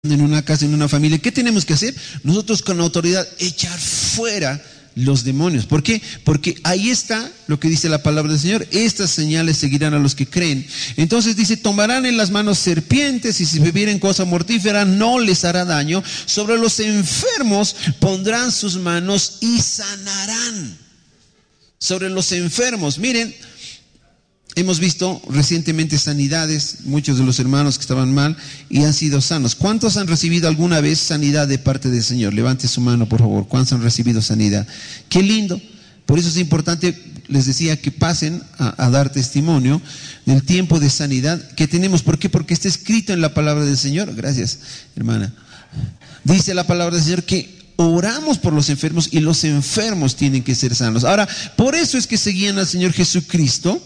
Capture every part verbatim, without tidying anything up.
en una casa, en una familia, ¿qué tenemos que hacer? Nosotros con autoridad echar fuera los demonios. ¿Por qué? Porque ahí está lo que dice la palabra del Señor: estas señales seguirán a los que creen. Entonces dice: tomarán en las manos serpientes, y si bebieren cosa mortífera no les hará daño. Sobre los enfermos pondrán sus manos y sanarán. Sobre los enfermos, miren, hemos visto recientemente sanidades, muchos de los hermanos que estaban mal y han sido sanos. ¿Cuántos han recibido alguna vez sanidad de parte del Señor? Levante su mano, por favor. ¿Cuántos han recibido sanidad? Qué lindo. Por eso es importante, les decía, que pasen a, a dar testimonio del tiempo de sanidad que tenemos. ¿Por qué? Porque está escrito en la palabra del Señor. Gracias, hermana. Dice la palabra del Señor que oramos por los enfermos y los enfermos tienen que ser sanos. Ahora, por eso es que seguían al Señor Jesucristo.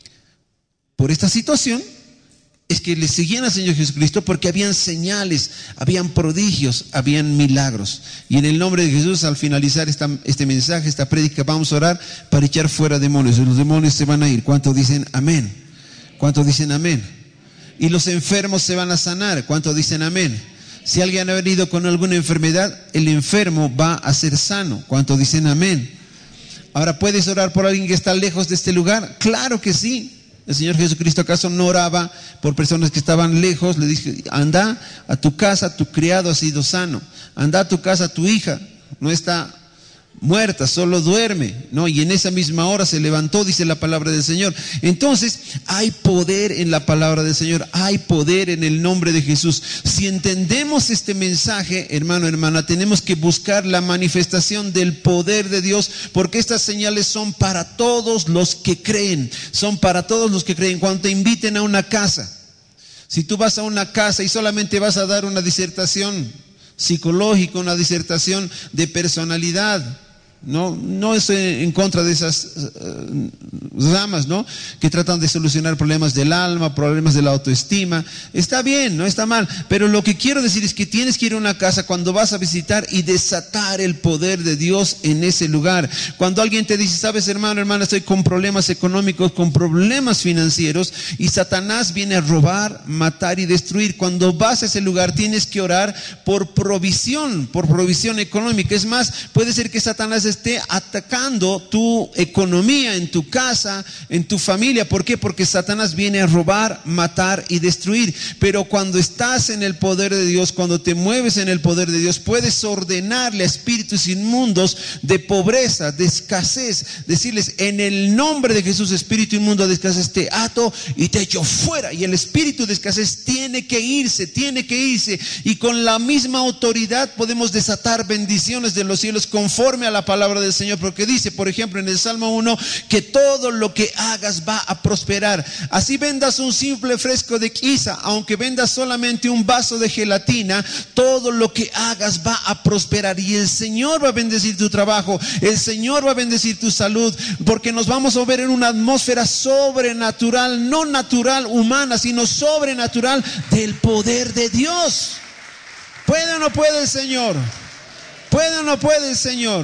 Por esta situación es que le seguían al Señor Jesucristo, porque habían señales, habían prodigios, habían milagros. Y en el nombre de Jesús, al finalizar esta, este mensaje, esta prédica, vamos a orar para echar fuera demonios. Y los demonios se van a ir. ¿Cuántos dicen amén? ¿Cuántos dicen amén? Y los enfermos se van a sanar. ¿Cuántos dicen amén? Si alguien ha venido con alguna enfermedad, el enfermo va a ser sano. ¿Cuántos dicen amén? Ahora, ¿puedes orar por alguien que está lejos de este lugar? Claro que sí. El Señor Jesucristo, ¿acaso no oraba por personas que estaban lejos? Le dije: anda a tu casa, tu criado ha sido sano. Anda a tu casa, tu hija no está muerta, solo duerme, ¿no? Y en esa misma hora se levantó, dice la palabra del Señor. Entonces, hay poder en la palabra del Señor, hay poder en el nombre de Jesús. Si entendemos este mensaje, hermano, hermana, tenemos que buscar la manifestación del poder de Dios, porque estas señales son para todos los que creen, son para todos los que creen. Cuando te inviten a una casa, si tú vas a una casa y solamente vas a dar una disertación psicológica, una disertación de personalidad, no, no estoy en contra de esas uh, ramas, ¿no?, que tratan de solucionar problemas del alma, problemas de la autoestima. Está bien, no está mal, pero lo que quiero decir es que tienes que ir a una casa cuando vas a visitar y desatar el poder de Dios en ese lugar. Cuando alguien te dice: sabes, hermano, hermana, estoy con problemas económicos, con problemas financieros, y Satanás viene a robar, matar y destruir. Cuando vas a ese lugar tienes que orar por provisión, por provisión económica. Es más, puede ser que Satanás esté atacando tu economía en tu casa, en tu familia. ¿Por qué? Porque Satanás viene a robar, matar y destruir. Pero cuando estás en el poder de Dios, cuando te mueves en el poder de Dios, puedes ordenarle a espíritus inmundos de pobreza, de escasez, decirles: en el nombre de Jesús, espíritu inmundo de escasez, te ato y te echo fuera. Y el espíritu de escasez tiene que irse, tiene que irse. Y con la misma autoridad podemos desatar bendiciones de los cielos conforme a la palabra del Señor, porque dice, por ejemplo, en el Salmo uno, que todo lo que hagas va a prosperar. Así vendas un simple fresco de quiza, aunque vendas solamente un vaso de gelatina, todo lo que hagas va a prosperar. Y el Señor va a bendecir tu trabajo, el Señor va a bendecir tu salud, porque nos vamos a ver en una atmósfera sobrenatural, no natural, humana, sino sobrenatural del poder de Dios. ¿Puede o no puede el Señor? ¿Puede o no puede el Señor?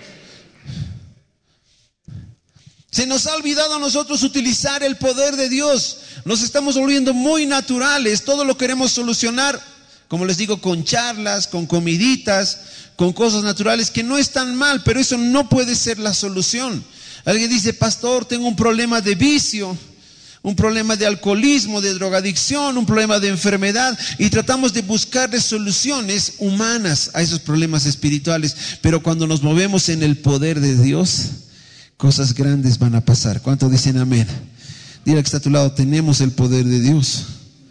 Se nos ha olvidado a nosotros utilizar el poder de Dios. Nos estamos volviendo muy naturales. Todo lo queremos solucionar, como les digo, con charlas, con comiditas, con cosas naturales, que no están mal, pero eso no puede ser la solución. Alguien dice: pastor, tengo un problema de vicio, un problema de alcoholismo, de drogadicción, un problema de enfermedad, y tratamos de buscarle soluciones humanas a esos problemas espirituales. Pero cuando nos movemos en el poder de Dios, cosas grandes van a pasar. ¿Cuántos dicen amén? Dile que está a tu lado: tenemos el poder de Dios.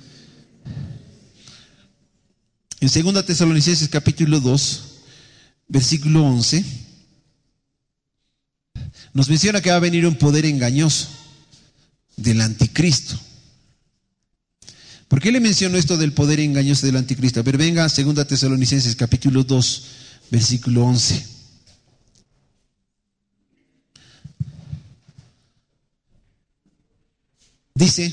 En segunda Tesalonicenses capítulo dos, versículo once, nos menciona que va a venir un poder engañoso del anticristo. ¿Por qué le menciono esto del poder engañoso del anticristo? A ver, venga, segunda Tesalonicenses capítulo dos, versículo once. Dice: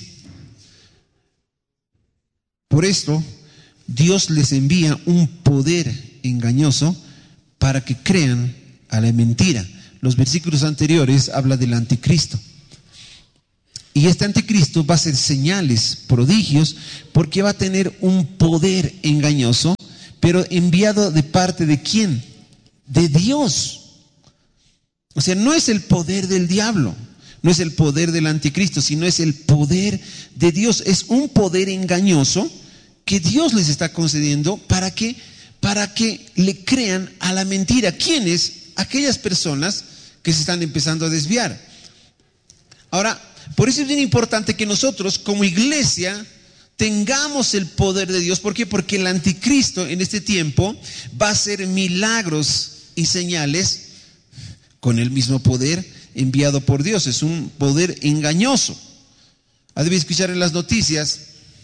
por esto Dios les envía un poder engañoso para que crean a la mentira. Los versículos anteriores hablan del anticristo. Y este anticristo va a hacer señales, prodigios, porque va a tener un poder engañoso, pero enviado de parte de ¿quién? De Dios. O sea, no es el poder del diablo, no es el poder del anticristo, sino es el poder de Dios. Es un poder engañoso que Dios les está concediendo para que, para que le crean a la mentira. ¿Quiénes? Aquellas personas que se están empezando a desviar. Ahora, por eso es bien importante que nosotros como iglesia tengamos el poder de Dios. ¿Por qué? Porque el anticristo en este tiempo va a hacer milagros y señales con el mismo poder enviado por Dios. Es un poder engañoso. Ha debido escuchar en las noticias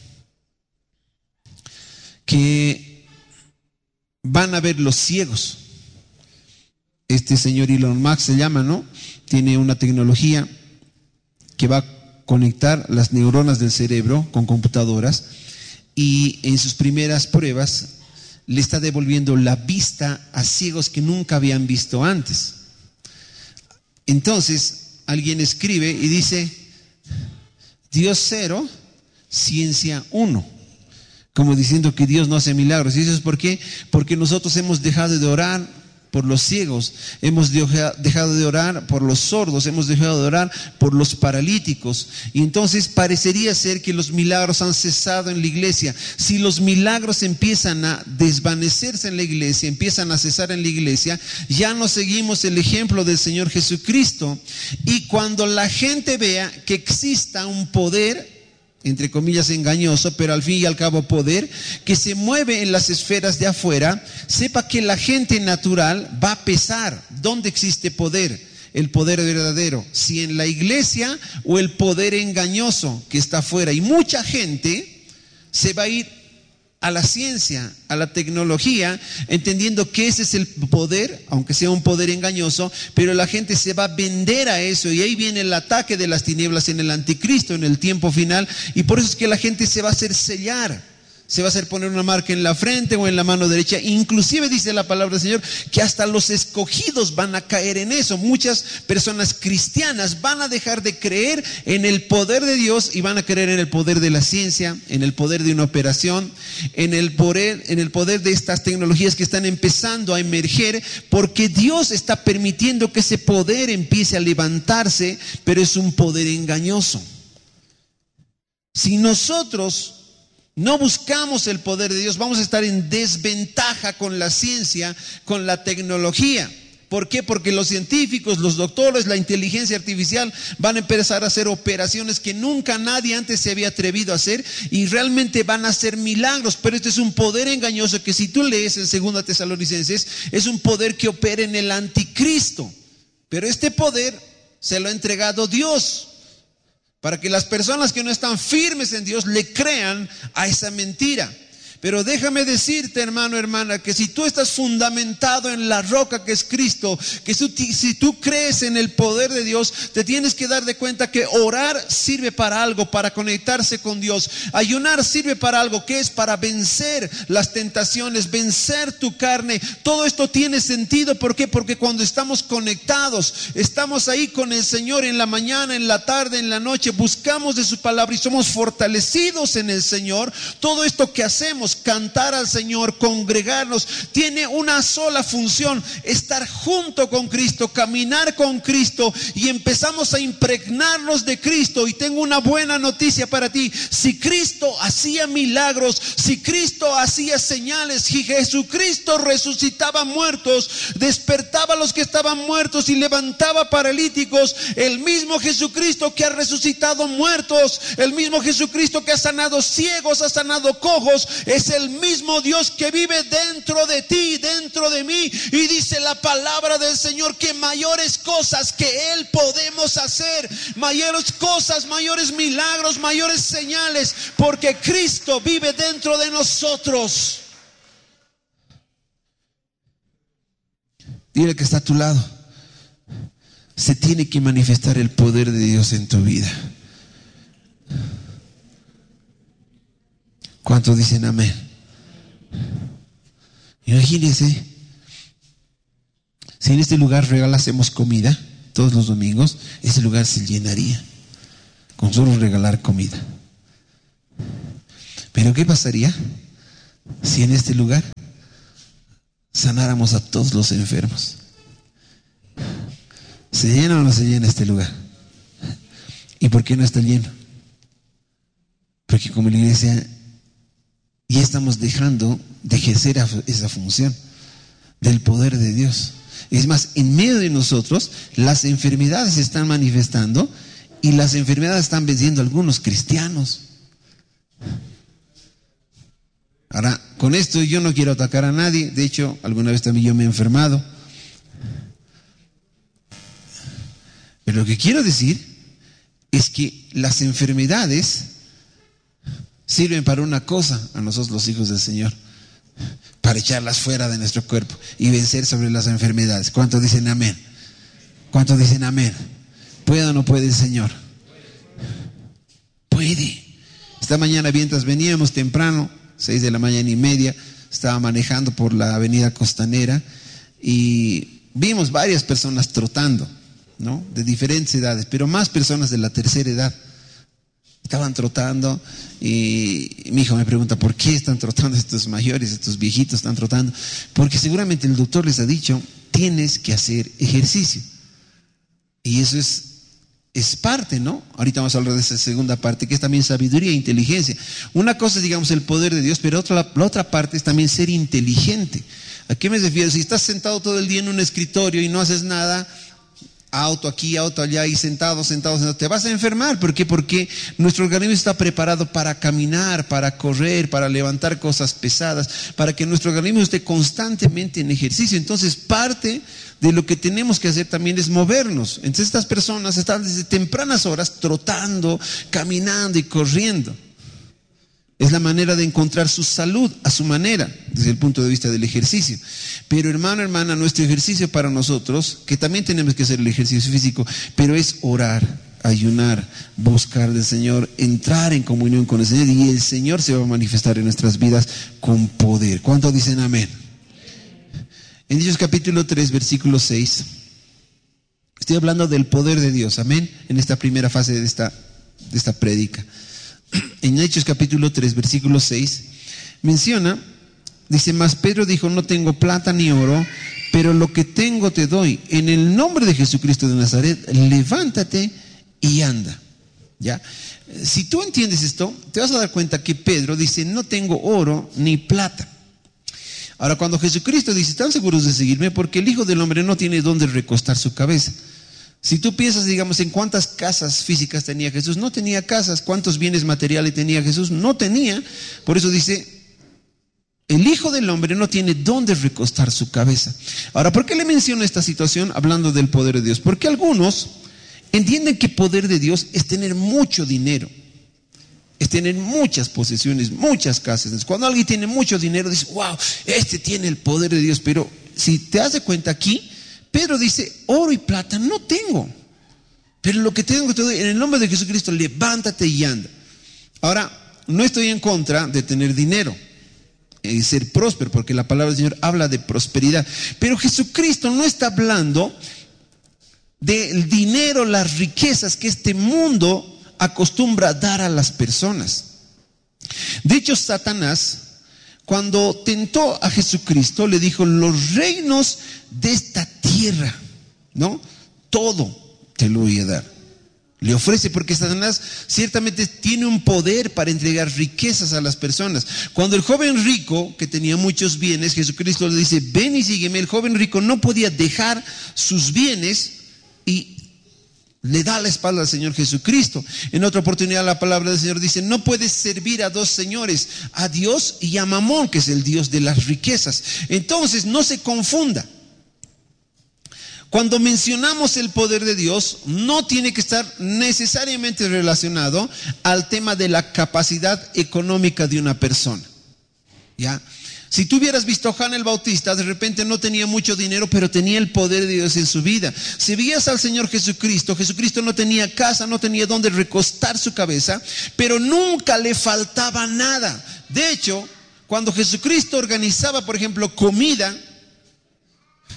que van a ver los ciegos. Este señor Elon Musk se llama, ¿no? Tiene una tecnología que va a conectar las neuronas del cerebro con computadoras, y en sus primeras pruebas le está devolviendo la vista a ciegos que nunca habían visto antes. Entonces alguien escribe y dice: Dios cero, ciencia uno, como diciendo que Dios no hace milagros. ¿Y eso es por qué? Porque nosotros hemos dejado de orar por los ciegos, hemos dejado de orar por los sordos, hemos dejado de orar por los paralíticos, y entonces parecería ser que los milagros han cesado en la iglesia. Si los milagros empiezan a desvanecerse en la iglesia, empiezan a cesar en la iglesia, ya no seguimos el ejemplo del Señor Jesucristo. Y cuando la gente vea que exista un poder, entre comillas engañoso, pero al fin y al cabo poder, que se mueve en las esferas de afuera, sepa que la gente natural va a pesar. ¿Dónde existe poder? El poder verdadero, si en la iglesia o el poder engañoso que está afuera. Y mucha gente se va a ir a la ciencia, a la tecnología, entendiendo que ese es el poder, aunque sea un poder engañoso, pero la gente se va a vender a eso, y ahí viene el ataque de las tinieblas en el anticristo, en el tiempo final. Y por eso es que la gente se va a hacer sellar, se va a hacer poner una marca en la frente o en la mano derecha. Inclusive dice la palabra del Señor que hasta los escogidos van a caer en eso. Muchas personas cristianas van a dejar de creer en el poder de Dios y van a creer en el poder de la ciencia, en el poder de una operación, en el poder, en el poder de estas tecnologías que están empezando a emerger, porque Dios está permitiendo que ese poder empiece a levantarse, pero es un poder engañoso. Si nosotros no buscamos el poder de Dios, vamos a estar en desventaja con la ciencia, con la tecnología. ¿Por qué? Porque los científicos, los doctores, la inteligencia artificial van a empezar a hacer operaciones que nunca nadie antes se había atrevido a hacer, y realmente van a hacer milagros. Pero este es un poder engañoso que, si tú lees en segunda Tesalonicenses, es un poder que opera en el anticristo. Pero este poder se lo ha entregado Dios, para que las personas que no están firmes en Dios le crean a esa mentira. Pero déjame decirte, hermano, hermana, que si tú estás fundamentado en la roca que es Cristo, que si tú crees en el poder de Dios, te tienes que dar de cuenta que orar sirve para algo, para conectarse con Dios. Ayunar sirve para algo, que es para vencer las tentaciones, vencer tu carne. Todo esto tiene sentido. ¿Por qué? Porque cuando estamos conectados, estamos ahí con el Señor en la mañana, en la tarde, en la noche, buscamos de su palabra y somos fortalecidos en el Señor. Todo esto que hacemos, cantar al Señor, congregarnos, tiene una sola función: estar junto con Cristo, caminar con Cristo, y empezamos a impregnarnos de Cristo. Y tengo una buena noticia para ti: si Cristo hacía milagros, si Cristo hacía señales, si Jesucristo resucitaba muertos, despertaba a los que estaban muertos y levantaba paralíticos, el mismo Jesucristo que ha resucitado muertos, el mismo Jesucristo que ha sanado ciegos, ha sanado cojos, es el mismo Dios que vive dentro de ti, dentro de mí. Y dice la palabra del Señor que mayores cosas que Él podemos hacer, mayores cosas, mayores milagros, mayores señales, porque Cristo vive dentro de nosotros. Dile que está a tu lado: se tiene que manifestar el poder de Dios en tu vida. ¿Cuántos dicen amén? Imagínense, si en este lugar regalásemos comida todos los domingos, ese lugar se llenaría con solo regalar comida. Pero ¿qué pasaría si en este lugar sanáramos a todos los enfermos? ¿Se llena o no se llena este lugar? ¿Y por qué no está lleno? Porque como la iglesia ya estamos dejando de ejercer esa función del poder de Dios. Es más, en medio de nosotros las enfermedades se están manifestando y las enfermedades están venciendo a algunos cristianos. Ahora, con esto yo no quiero atacar a nadie. De hecho, alguna vez también yo me he enfermado. Pero lo que quiero decir es que las enfermedades sirven para una cosa a nosotros los hijos del Señor: para echarlas fuera de nuestro cuerpo y vencer sobre las enfermedades. ¿Cuántos dicen amén? ¿Cuántos dicen amén? ¿Puede o no puede el Señor? Puede. Esta mañana mientras veníamos temprano, seis de la mañana y media, estaba manejando por la avenida Costanera y vimos varias personas trotando, ¿no? De diferentes edades, pero más personas de la tercera edad. Estaban trotando y mi hijo me pregunta: ¿por qué están trotando estos mayores, estos viejitos están trotando? Porque seguramente el doctor les ha dicho: tienes que hacer ejercicio. Y eso es, es parte, ¿no? Ahorita vamos a hablar de esa segunda parte, que es también sabiduría e inteligencia. Una cosa es, digamos, el poder de Dios, pero otra, la otra parte es también ser inteligente. ¿A qué me refiero? Si estás sentado todo el día en un escritorio y no haces nada, auto aquí, auto allá, y sentado, sentado, sentado, te vas a enfermar. ¿Por qué? Porque nuestro organismo está preparado para caminar, para correr, para levantar cosas pesadas, para que nuestro organismo esté constantemente en ejercicio. Entonces, parte de lo que tenemos que hacer también es movernos. Entonces, estas personas están desde tempranas horas trotando, caminando y corriendo. Es la manera de encontrar su salud a su manera, desde el punto de vista del ejercicio. Pero hermano, hermana, nuestro ejercicio para nosotros, que también tenemos que hacer el ejercicio físico, pero es orar, ayunar, buscar del Señor, entrar en comunión con el Señor, y el Señor se va a manifestar en nuestras vidas con poder. ¿Cuántos dicen amén? En Hechos capítulo tres, versículo seis, estoy hablando del poder de Dios, amén, en esta primera fase de esta, de esta prédica. En Hechos capítulo tres, versículo seis, menciona, dice: mas Pedro dijo: no tengo plata ni oro, pero lo que tengo te doy. En el nombre de Jesucristo de Nazaret, levántate y anda. ¿Ya? Si tú entiendes esto, te vas a dar cuenta que Pedro dice: no tengo oro ni plata. Ahora, cuando Jesucristo dice: ¿están seguros de seguirme? Porque el Hijo del Hombre no tiene dónde recostar su cabeza. Si tú piensas, digamos, en cuántas casas físicas tenía Jesús, no tenía casas. ¿Cuántos bienes materiales tenía Jesús? No tenía. Por eso dice: el Hijo del Hombre no tiene dónde recostar su cabeza. Ahora, ¿por qué le menciono esta situación hablando del poder de Dios? Porque algunos entienden que poder de Dios es tener mucho dinero, es tener muchas posesiones, muchas casas. Entonces, cuando alguien tiene mucho dinero, dice: wow, este tiene el poder de Dios. Pero si te das de cuenta aquí, Pedro dice: oro y plata no tengo, pero lo que tengo te doy. En el nombre de Jesucristo, levántate y anda. Ahora, no estoy en contra de tener dinero y ser próspero, porque la palabra del Señor habla de prosperidad. Pero Jesucristo no está hablando del dinero, las riquezas que este mundo acostumbra dar a las personas. De hecho, Satanás, cuando tentó a Jesucristo, le dijo: los reinos de esta tierra, ¿no? Todo te lo voy a dar. Le ofrece, porque Satanás ciertamente tiene un poder para entregar riquezas a las personas. Cuando el joven rico, que tenía muchos bienes, Jesucristo le dice: ven y sígueme. El joven rico no podía dejar sus bienes y le da la espalda al Señor Jesucristo. En otra oportunidad la palabra del Señor dice: no puedes servir a dos señores, a Dios y a Mamón, que es el Dios de las riquezas. Entonces, no se confunda. Cuando mencionamos el poder de Dios, no tiene que estar necesariamente relacionado al tema de la capacidad económica de una persona. ¿Ya? Si tú hubieras visto a Juan el Bautista, de repente no tenía mucho dinero, pero tenía el poder de Dios en su vida. Si veías al Señor Jesucristo, Jesucristo no tenía casa, no tenía dónde recostar su cabeza, pero nunca le faltaba nada. De hecho, cuando Jesucristo organizaba, por ejemplo, comida,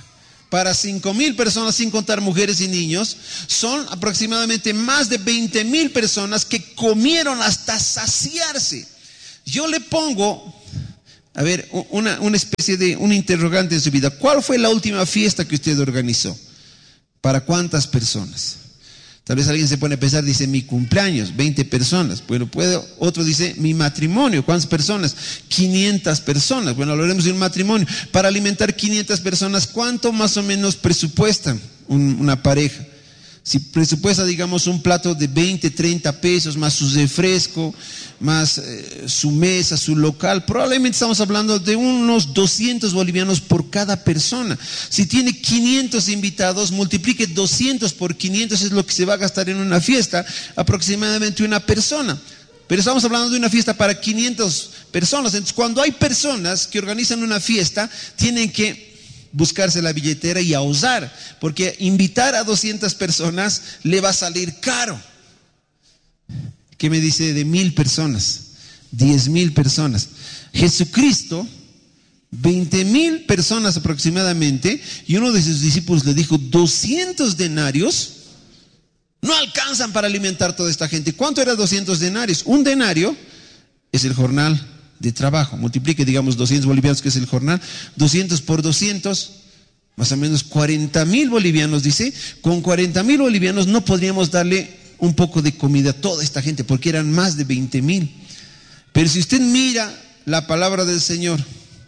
para cinco mil personas, sin contar mujeres y niños, son aproximadamente más de veinte mil personas que comieron hasta saciarse. Yo le pongo, a ver, una, una especie de un interrogante en su vida. ¿Cuál fue la última fiesta que usted organizó? ¿Para cuántas personas? Tal vez alguien se pone a pensar, dice mi cumpleaños, veinte personas. Bueno, puede, otro dice mi matrimonio, ¿cuántas personas? quinientas personas. Bueno, hablaremos de un matrimonio. Para alimentar quinientas personas, ¿cuánto más o menos presupuestan un, una pareja? Si presupuesta, digamos, un plato de veinte, treinta pesos, más su refresco, más eh, su mesa, su local, probablemente estamos hablando de unos doscientos bolivianos por cada persona. Si tiene quinientos invitados, multiplique doscientos por quinientos, es lo que se va a gastar en una fiesta, aproximadamente una persona. Pero estamos hablando de una fiesta para quinientas personas. Entonces, cuando hay personas que organizan una fiesta, tienen que buscarse la billetera y ahorrar, porque invitar a doscientas personas le va a salir caro. ¿Qué me dice de mil personas? Diez mil personas. Jesucristo, veinte mil personas aproximadamente, y uno de sus discípulos le dijo, doscientos denarios no alcanzan para alimentar toda esta gente. ¿Cuánto era doscientos denarios? Un denario es el jornal de trabajo. Multiplique, digamos, doscientos bolivianos, que es el jornal. doscientos por doscientos, más o menos cuarenta mil bolivianos, dice. Con cuarenta mil bolivianos no podríamos darle un poco de comida a toda esta gente, porque eran más de veinte mil. Pero si usted mira la palabra del Señor,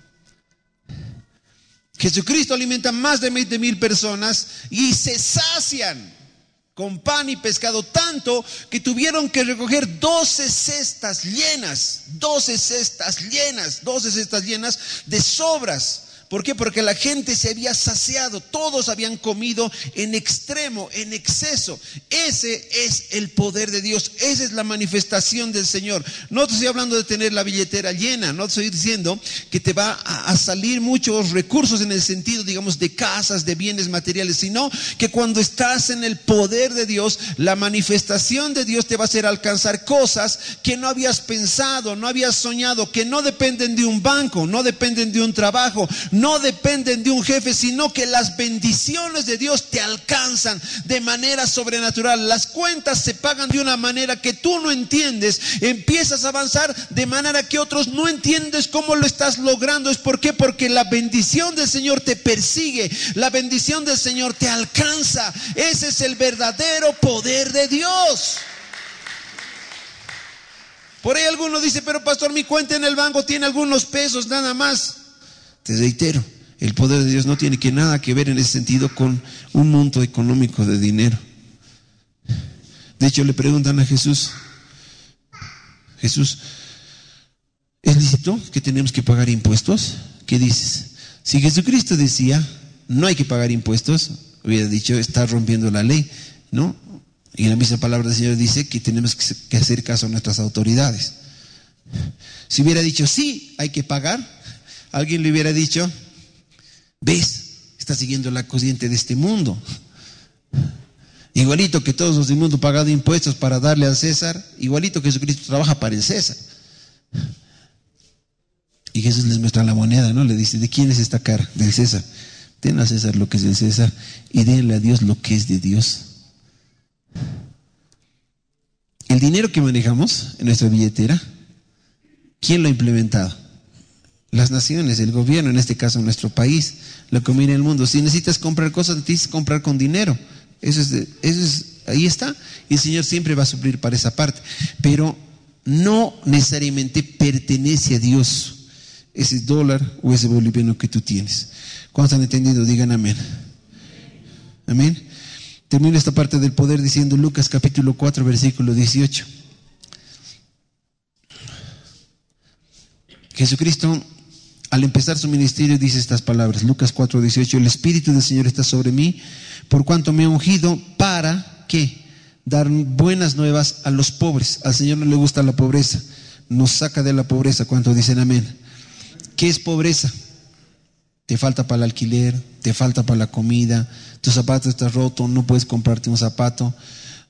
Jesucristo alimenta más de veinte mil personas y se sacian con pan y pescado, tanto que tuvieron que recoger doce cestas llenas, doce cestas llenas, doce cestas llenas de sobras. ¿Por qué? Porque la gente se había saciado, todos habían comido en extremo, en exceso. Ese es el poder de Dios, esa es la manifestación del Señor. No te estoy hablando de tener la billetera llena, no te estoy diciendo que te va a salir muchos recursos en el sentido, digamos, de casas, de bienes materiales, sino que cuando estás en el poder de Dios, la manifestación de Dios te va a hacer alcanzar cosas que no habías pensado, no habías soñado, que no dependen de un banco, no dependen de un trabajo, no dependen de un jefe, sino que las bendiciones de Dios te alcanzan de manera sobrenatural. Las cuentas se pagan de una manera que tú no entiendes. Empiezas a avanzar de manera que otros no entiendes cómo lo estás logrando. ¿Es por qué? Porque la bendición del Señor te persigue, la bendición del Señor te alcanza. Ese es el verdadero poder de Dios. Por ahí alguno dice, pero pastor, mi cuenta en el banco tiene algunos pesos nada más. Te reitero, el poder de Dios no tiene que nada que ver en ese sentido con un monto económico de dinero. De hecho, le preguntan a Jesús, Jesús, ¿es lícito que tenemos que pagar impuestos? ¿Qué dices? Si Jesucristo decía, no hay que pagar impuestos, hubiera dicho, está rompiendo la ley, ¿no? Y en la misma palabra del Señor dice que tenemos que hacer caso a nuestras autoridades. Si hubiera dicho, sí, hay que pagar, alguien le hubiera dicho, ves, está siguiendo la corriente de este mundo. Igualito que todos los del mundo pagado impuestos para darle al César, igualito que Jesucristo trabaja para el César. Y Jesús les muestra la moneda, ¿no? Le dice, ¿de quién es esta cara? Del César. Den al César lo que es del César y denle a Dios lo que es de Dios. El dinero que manejamos en nuestra billetera, ¿quién lo ha implementado? Las naciones, el gobierno, en este caso nuestro país, lo que mira el mundo. Si necesitas comprar cosas, tienes que comprar con dinero. Eso es, de, eso es, ahí está. Y el Señor siempre va a suplir para esa parte. Pero no necesariamente pertenece a Dios ese dólar o ese boliviano que tú tienes. ¿Cuántos han entendido? Digan amén. Amén. Termino esta parte del poder diciendo Lucas capítulo cuatro, versículo dieciocho. Jesucristo, al empezar su ministerio, dice estas palabras, Lucas cuatro, dieciocho, el Espíritu del Señor está sobre mí, por cuanto me ha ungido para, ¿qué? Dar buenas nuevas a los pobres. Al Señor no le gusta la pobreza, nos saca de la pobreza. ¿Cuántos dicen amén? ¿Qué es pobreza? Te falta para el alquiler, te falta para la comida, tu zapato está roto, no puedes comprarte un zapato,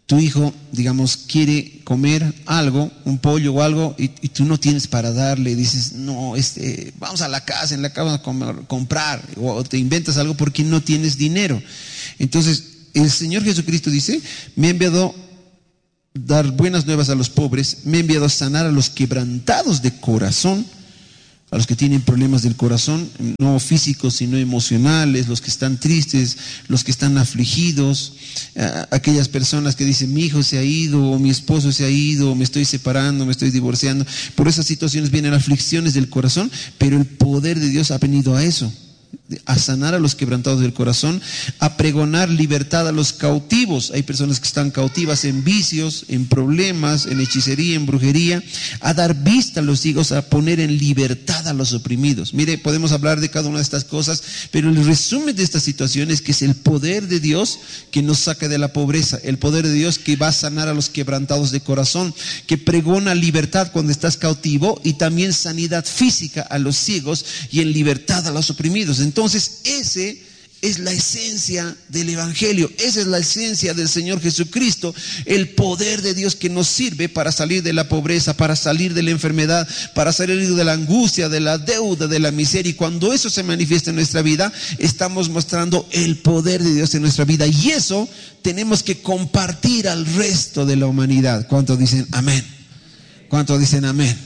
tu hijo, digamos, quiere comer algo, un pollo o algo, y, y tú no tienes para darle, y dices, no, este, vamos a la casa, en la casa vamos a comer, comprar, o te inventas algo porque no tienes dinero. Entonces, el Señor Jesucristo dice, me ha enviado dar buenas nuevas a los pobres, me ha enviado a sanar a los quebrantados de corazón, a los que tienen problemas del corazón, no físicos sino emocionales, los que están tristes, los que están afligidos, aquellas personas que dicen, mi hijo se ha ido, o mi esposo se ha ido, o me estoy separando, me estoy divorciando. Por esas situaciones vienen aflicciones del corazón, pero el poder de Dios ha venido a eso, a sanar a los quebrantados del corazón, a pregonar libertad a los cautivos. Hay personas que están cautivas en vicios, en problemas, en hechicería, en brujería, a dar vista a los ciegos, a poner en libertad a los oprimidos. Mire, podemos hablar de cada una de estas cosas, pero el resumen de esta situación es que es el poder de Dios que nos saca de la pobreza, el poder de Dios que va a sanar a los quebrantados de corazón, que pregona libertad cuando estás cautivo, y también sanidad física a los ciegos y en libertad a los oprimidos. Entonces, ese es la esencia del Evangelio, esa es la esencia del Señor Jesucristo, el poder de Dios que nos sirve para salir de la pobreza, para salir de la enfermedad, para salir de la angustia, de la deuda, de la miseria. Y cuando eso se manifiesta en nuestra vida, estamos mostrando el poder de Dios en nuestra vida, y eso tenemos que compartir al resto de la humanidad. ¿Cuántos dicen amén? ¿Cuántos dicen amén?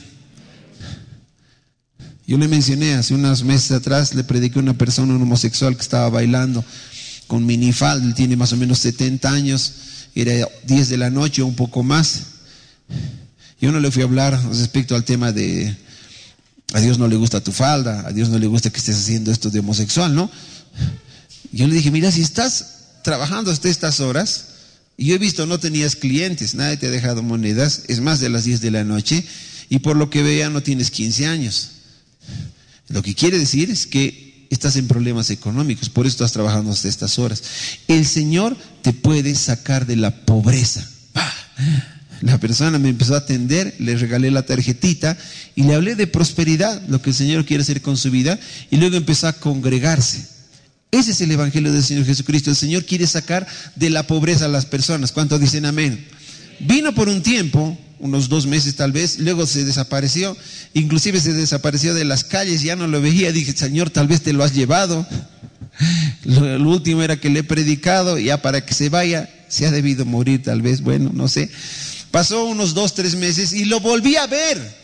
Yo le mencioné hace unos meses atrás, le prediqué a una persona, un homosexual que estaba bailando con minifalda, él tiene más o menos setenta años, era diez de la noche o un poco más. Yo no le fui a hablar respecto al tema de, a Dios no le gusta tu falda, a Dios no le gusta que estés haciendo esto de homosexual, ¿no? Yo le dije, mira, si estás trabajando hasta estas horas, y yo he visto no tenías clientes, nadie te ha dejado monedas, es más de las diez de la noche, y por lo que vea no tienes quince años. Lo que quiere decir es que estás en problemas económicos, por eso estás trabajando hasta estas horas. El Señor te puede sacar de la pobreza. ¡Pah! La persona me empezó a atender, le regalé la tarjetita y le hablé de prosperidad, lo que el Señor quiere hacer con su vida, y luego empezó a congregarse. Ese es el Evangelio del Señor Jesucristo. El Señor quiere sacar de la pobreza a las personas. ¿Cuántos dicen amén? Vino por un tiempo, unos dos meses tal vez, luego se desapareció, inclusive se desapareció de las calles, ya no lo veía. Dije, Señor, tal vez te lo has llevado. Lo, lo último era que le he predicado, ya para que se vaya, se ha debido morir tal vez, bueno, no sé. Pasó unos dos, tres meses y lo volví a ver.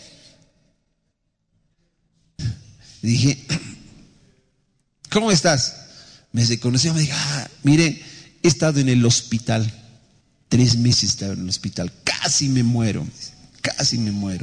Dije, ¿cómo estás? Me reconoció, me dijo, ah, mire, he estado en el hospital. Tres meses estaba en el hospital, casi me muero, casi me muero.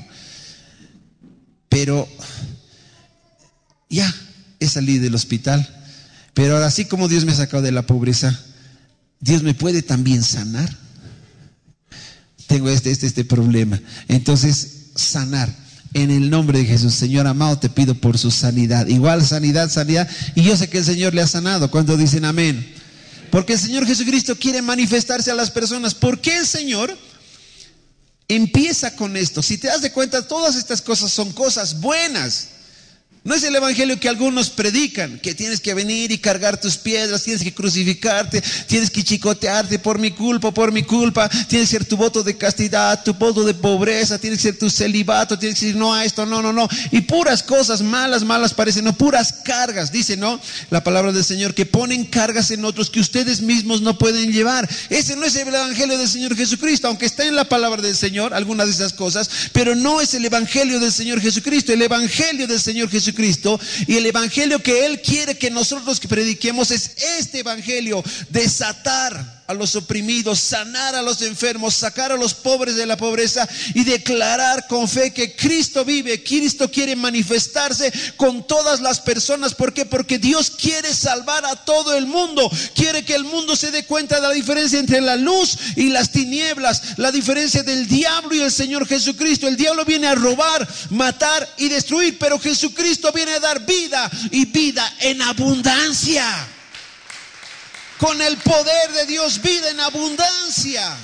Pero ya he salido del hospital. Pero ahora, así como Dios me ha sacado de la pobreza, Dios me puede también sanar. Tengo este, este, este problema. Entonces, sanar. En el nombre de Jesús, Señor amado, te pido por su sanidad. Igual sanidad, sanidad. Y yo sé que el Señor le ha sanado. ¿Cuántos dicen amén? Porque el Señor Jesucristo quiere manifestarse a las personas. ¿Por qué el Señor empieza con esto? Si te das de cuenta, todas estas cosas son cosas buenas. No es el evangelio que algunos predican, que tienes que venir y cargar tus piedras, tienes que crucificarte, tienes que chicotearte por mi culpa, por mi culpa, tienes que ser tu voto de castidad, tu voto de pobreza, tienes que ser tu celibato, tienes que decir no a esto, no, no, no. Y puras cosas malas, malas parecen, no, puras cargas, dice, ¿no? La palabra del Señor, que ponen cargas en otros que ustedes mismos no pueden llevar. Ese no es el evangelio del Señor Jesucristo, aunque está en la palabra del Señor, algunas de esas cosas, pero no es el evangelio del Señor Jesucristo. El evangelio del Señor Jesucristo Cristo y el evangelio que Él quiere que nosotros prediquemos es este evangelio: desatar a los oprimidos, sanar a los enfermos, sacar a los pobres de la pobreza y declarar con fe que Cristo vive. Cristo quiere manifestarse con todas las personas. ¿Por qué? Porque Dios quiere salvar a todo el mundo. Quiere que el mundo se dé cuenta de la diferencia entre la luz y las tinieblas, la diferencia del diablo y el Señor Jesucristo. El diablo viene a robar, matar y destruir, pero Jesucristo viene a dar vida y vida en abundancia. Con el poder de Dios, vida en abundancia.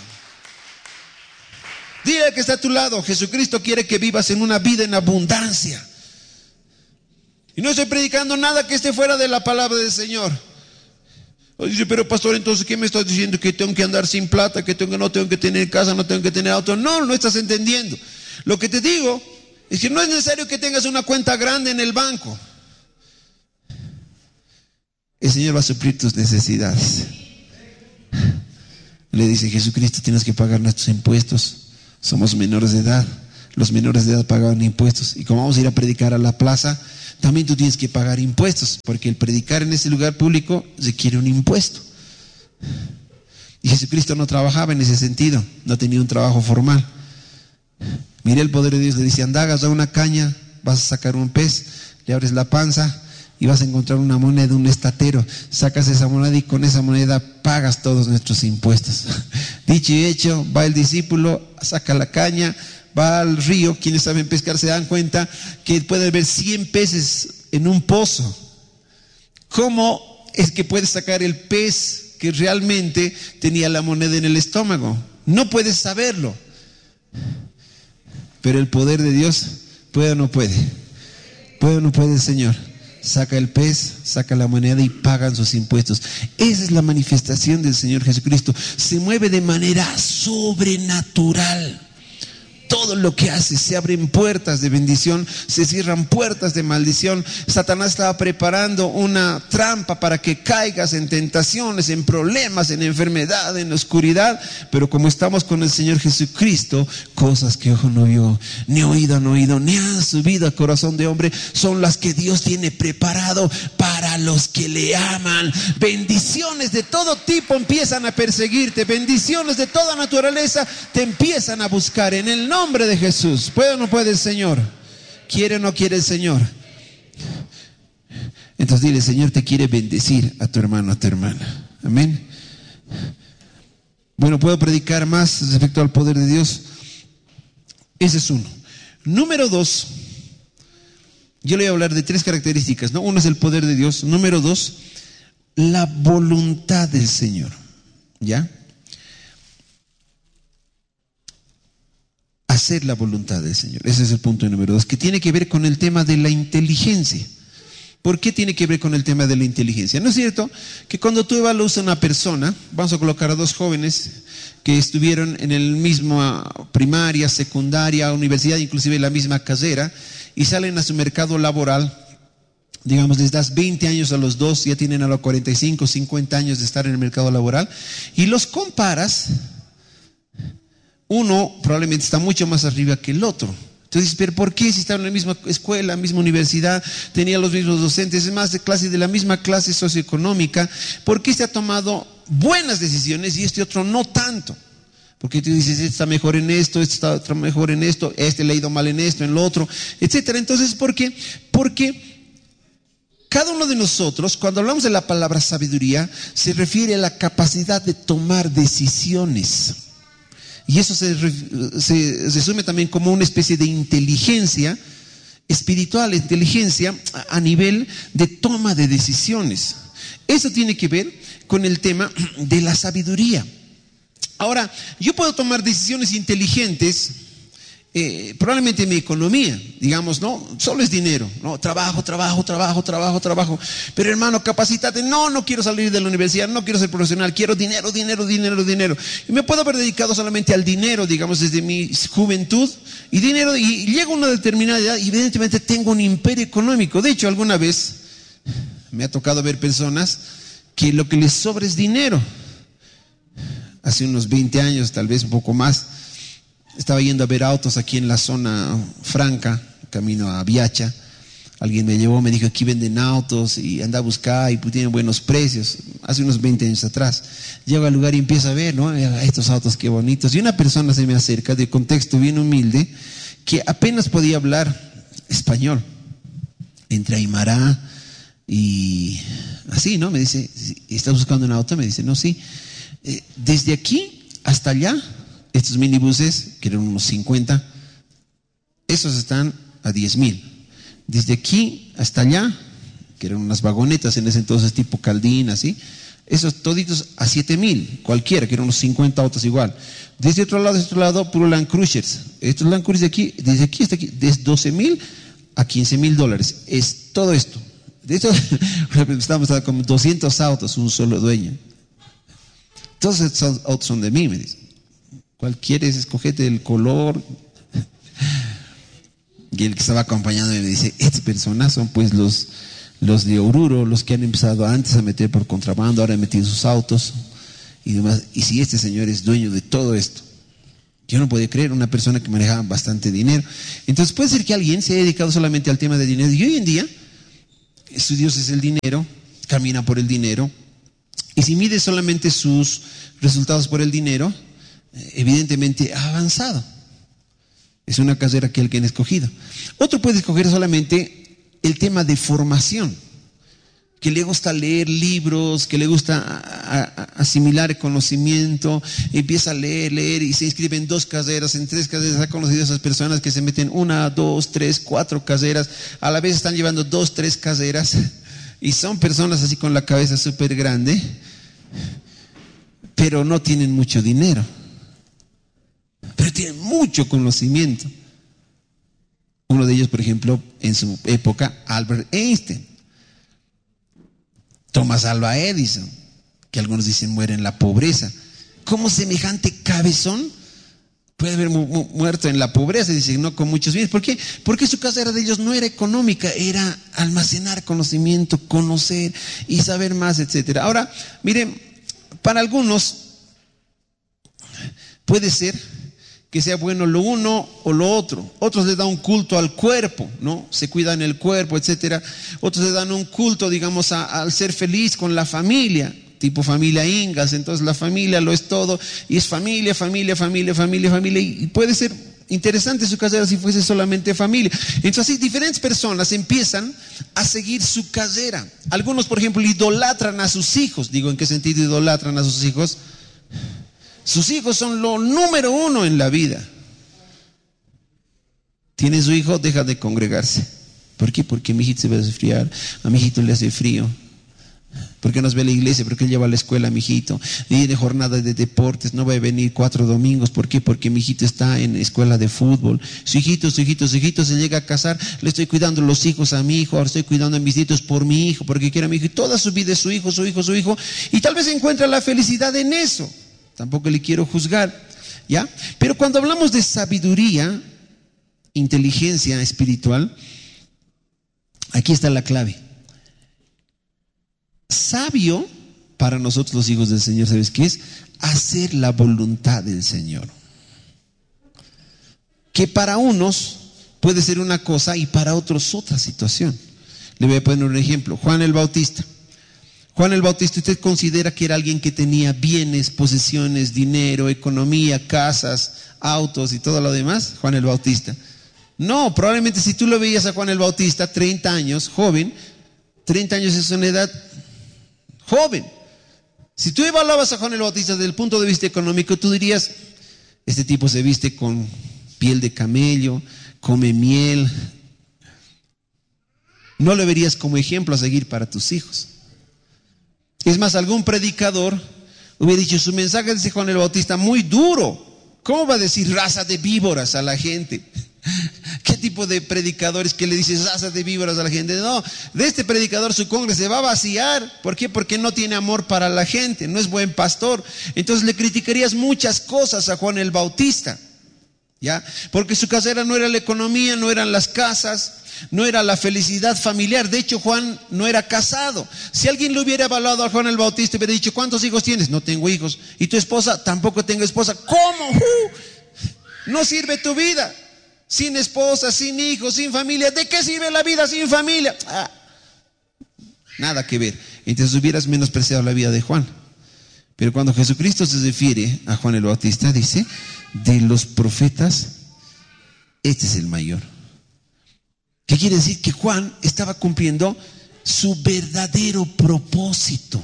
Dile al que está a tu lado: Jesucristo quiere que vivas en una vida en abundancia. Y no estoy predicando nada que esté fuera de la palabra del Señor. Dice, pero pastor, entonces, ¿qué me estás diciendo? ¿Que tengo que andar sin plata? ¿Que tengo, no tengo que tener casa? ¿No tengo que tener auto? No, no estás entendiendo. Lo que te digo es que no es necesario que tengas una cuenta grande en el banco. El Señor va a suplir tus necesidades. Le dice Jesucristo, tienes que pagar nuestros impuestos. Somos menores de edad. Los menores de edad pagaban impuestos. Y como vamos a ir a predicar a la plaza, también tú tienes que pagar impuestos, porque el predicar en ese lugar público requiere un impuesto. Y Jesucristo no trabajaba en ese sentido, no tenía un trabajo formal. Mire el poder de Dios, le dice, anda, agarra una caña, vas a sacar un pez, le abres la panza y vas a encontrar una moneda, un estatero. Sacas esa moneda y con esa moneda pagas todos nuestros impuestos. Dicho y hecho, va el discípulo, saca la caña, va al río. Quienes saben pescar se dan cuenta que puede haber cien peces en un pozo. ¿Cómo es que puedes sacar el pez que realmente tenía la moneda en el estómago? No puedes saberlo. Pero el poder de Dios, ¿puede o no puede? ¿Puede o no puede el Señor? Saca el pez, saca la moneda y pagan sus impuestos. Esa es la manifestación del Señor Jesucristo. Se mueve de manera sobrenatural. Todo lo que hace, se abren puertas de bendición, se cierran puertas de maldición. Satanás estaba preparando una trampa para que caigas en tentaciones, en problemas, en enfermedad, en oscuridad. Pero como estamos con el Señor Jesucristo, cosas que ojo no vio, ni oído no oído, ni han subido al corazón de hombre, son las que Dios tiene preparado para los que le aman. Bendiciones de todo tipo empiezan a perseguirte, bendiciones de toda naturaleza te empiezan a buscar en el nombre nombre de Jesús. ¿Puede o no puede el Señor? ¿Quiere o no quiere el Señor? Entonces dile, el Señor te quiere bendecir a tu hermano, a tu hermana. Amén. Bueno, puedo predicar más respecto al poder de Dios. Ese es uno. Número dos, yo le voy a hablar de tres características, ¿no? Uno es el poder de Dios. Número dos, la voluntad del Señor. ¿Ya? Hacer la voluntad del Señor. Ese es el punto número dos, que tiene que ver con el tema de la inteligencia. ¿Por qué tiene que ver con el tema de la inteligencia? ¿No es cierto que cuando tú evalúas a una persona, vamos a colocar a dos jóvenes que estuvieron en el mismo primaria, secundaria, universidad, inclusive la misma carrera, y salen a su mercado laboral, digamos, les das veinte años a los dos, ya tienen a los cuarenta y cinco, cincuenta años de estar en el mercado laboral, y los comparas. Uno probablemente está mucho más arriba que el otro. Entonces, ¿pero por qué si estaba en la misma escuela, misma universidad, tenía los mismos docentes, es más de clase, de la misma clase socioeconómica? ¿Por qué se ha tomado buenas decisiones y este otro no tanto? Porque tú dices, este está mejor en esto, este está mejor en esto, este le ha ido mal en esto, en lo otro, etcétera. Entonces, ¿por qué? Porque cada uno de nosotros, cuando hablamos de la palabra sabiduría, se refiere a la capacidad de tomar decisiones. Y eso se, se resume también como una especie de inteligencia espiritual, inteligencia a nivel de toma de decisiones. Eso tiene que ver con el tema de la sabiduría. Ahora, yo puedo tomar decisiones inteligentes, eh, probablemente en mi economía, digamos, no, solo es dinero, no, trabajo, trabajo, trabajo, trabajo, trabajo, pero hermano, capacítate, no, no quiero salir de la universidad, no quiero ser profesional, quiero dinero, dinero, dinero, dinero, y me puedo haber dedicado solamente al dinero, digamos, desde mi juventud, y dinero, y llego a una determinada edad, y evidentemente tengo un imperio económico. De hecho, alguna vez me ha tocado ver personas que lo que les sobra es dinero. Hace unos veinte años, tal vez un poco más, estaba yendo a ver autos aquí en la zona franca, camino a Viacha. Alguien me llevó, me dijo, aquí venden autos y anda a buscar y pues tienen buenos precios. Hace unos veinte años atrás. Llego al lugar y empiezo a ver, ¿no? Estos autos qué bonitos. Y una persona se me acerca, de contexto bien humilde, que apenas podía hablar español. Entre Aymara y así, ¿no? Me dice, ¿estás buscando un auto? Me dice, no, sí. Eh, desde aquí hasta allá, estos minibuses, que eran unos cincuenta, esos están a diez mil. Desde aquí hasta allá, que eran unas vagonetas en ese entonces tipo Caldín, así, esos toditos a siete mil, cualquiera, que eran unos cincuenta autos igual. Desde otro lado, desde otro lado, puro Land Cruisers. Estos Land Cruisers de aquí, desde aquí hasta aquí, desde doce mil a quince mil dólares. Es todo esto. De hecho, estamos con doscientos autos, un solo dueño. Todos esos autos son de mí, me dice. ¿Cuál quieres? Escogete el color. Y el que estaba acompañando me dice, estas personas son pues los, los de Oruro, los que han empezado antes a meter por contrabando, ahora han metido sus autos y demás. Y si este señor es dueño de todo esto, yo no podía creer, una persona que manejaba bastante dinero. Entonces puede ser que alguien se haya dedicado solamente al tema de dinero y hoy en día su Dios es el dinero, camina por el dinero, y si mide solamente sus resultados por el dinero, evidentemente ha avanzado. Es una carrera que alguien ha escogido. Otro puede escoger solamente el tema de formación, que le gusta leer libros, que le gusta a, a, asimilar el conocimiento, empieza a leer, leer y se inscribe en dos carreras, en tres carreras. Ha conocido a esas personas que se meten una, dos, tres, cuatro carreras, a la vez están llevando dos, tres carreras y son personas así con la cabeza súper grande, pero no tienen mucho dinero, pero tienen mucho conocimiento. Uno de ellos, por ejemplo, en su época, Albert Einstein. Thomas Alva Edison, que algunos dicen muere en la pobreza. ¿Cómo semejante cabezón puede haber mu- mu- muerto en la pobreza? Dicen, no con muchos bienes. ¿Por qué? Porque su carrera de ellos no era económica, era almacenar conocimiento, conocer y saber más, etcétera. Ahora, miren, para algunos puede ser que sea bueno lo uno o lo otro. Otros le dan un culto al cuerpo, ¿no? Se cuidan el cuerpo, etcétera. Otros le dan un culto, digamos, a, al ser feliz con la familia, tipo familia Ingalls. Entonces la familia lo es todo y es familia, familia, familia, familia, familia. Y puede ser interesante su carrera si fuese solamente familia. Entonces así diferentes personas empiezan a seguir su carrera. Algunos, por ejemplo, idolatran a sus hijos. Digo, ¿en qué sentido idolatran a sus hijos? Sus hijos son lo número uno en la vida. Tiene su hijo, deja de congregarse. ¿Por qué? Porque mi hijito se va a resfriar, a mi hijito le hace frío. ¿Por qué nos ve a la iglesia? Porque él lleva a la escuela a mi hijito. Y de jornada de deportes, no va a venir cuatro domingos. ¿Por qué? Porque mi hijito está en escuela de fútbol. Su hijito, su hijito, su hijito se llega a casar. Le estoy cuidando los hijos a mi hijo. Ahora estoy cuidando a mis hijitos por mi hijo, porque quiero a mi hijo. Y toda su vida es su hijo, su hijo, su hijo. Y tal vez encuentra la felicidad en eso. Tampoco le quiero juzgar, ¿ya? Pero cuando hablamos de sabiduría, inteligencia espiritual, aquí está la clave. Sabio para nosotros los hijos del Señor, ¿sabes qué es? Hacer la voluntad del Señor. Que para unos puede ser una cosa y para otros otra situación. Le voy a poner un ejemplo. Juan el Bautista. Juan el Bautista, ¿usted considera que era alguien que tenía bienes, posesiones, dinero, economía, casas, autos y todo lo demás? Juan el Bautista. No, probablemente si tú lo veías a Juan el Bautista, treinta años, joven, treinta años es una edad joven. Si tú evaluabas a Juan el Bautista desde el punto de vista económico, tú dirías, este tipo se viste con piel de camello, come miel. No lo verías como ejemplo a seguir para tus hijos. Es más, algún predicador hubiera dicho, su mensaje de Juan el Bautista muy duro. ¿Cómo va a decir raza de víboras a la gente? ¿Qué tipo de predicadores que le dices raza de víboras a la gente? No, de este predicador su congreso se va a vaciar. ¿Por qué? Porque no tiene amor para la gente, no es buen pastor. Entonces le criticarías muchas cosas a Juan el Bautista, ¿ya? Porque su carrera no era la economía, no eran las casas, no era la felicidad familiar. De hecho, Juan no era casado. Si alguien lo hubiera evaluado a Juan el Bautista y hubiera dicho, ¿cuántos hijos tienes? No tengo hijos. ¿Y tu esposa? Tampoco tengo esposa. ¿Cómo? Uh, no sirve tu vida. Sin esposa, sin hijos, sin familia. ¿De qué sirve la vida sin familia? Ah, nada que ver. Entonces hubieras menospreciado la vida de Juan. Pero cuando Jesucristo se refiere a Juan el Bautista, dice, de los profetas, este es el mayor. ¿Qué quiere decir? Que Juan estaba cumpliendo su verdadero propósito.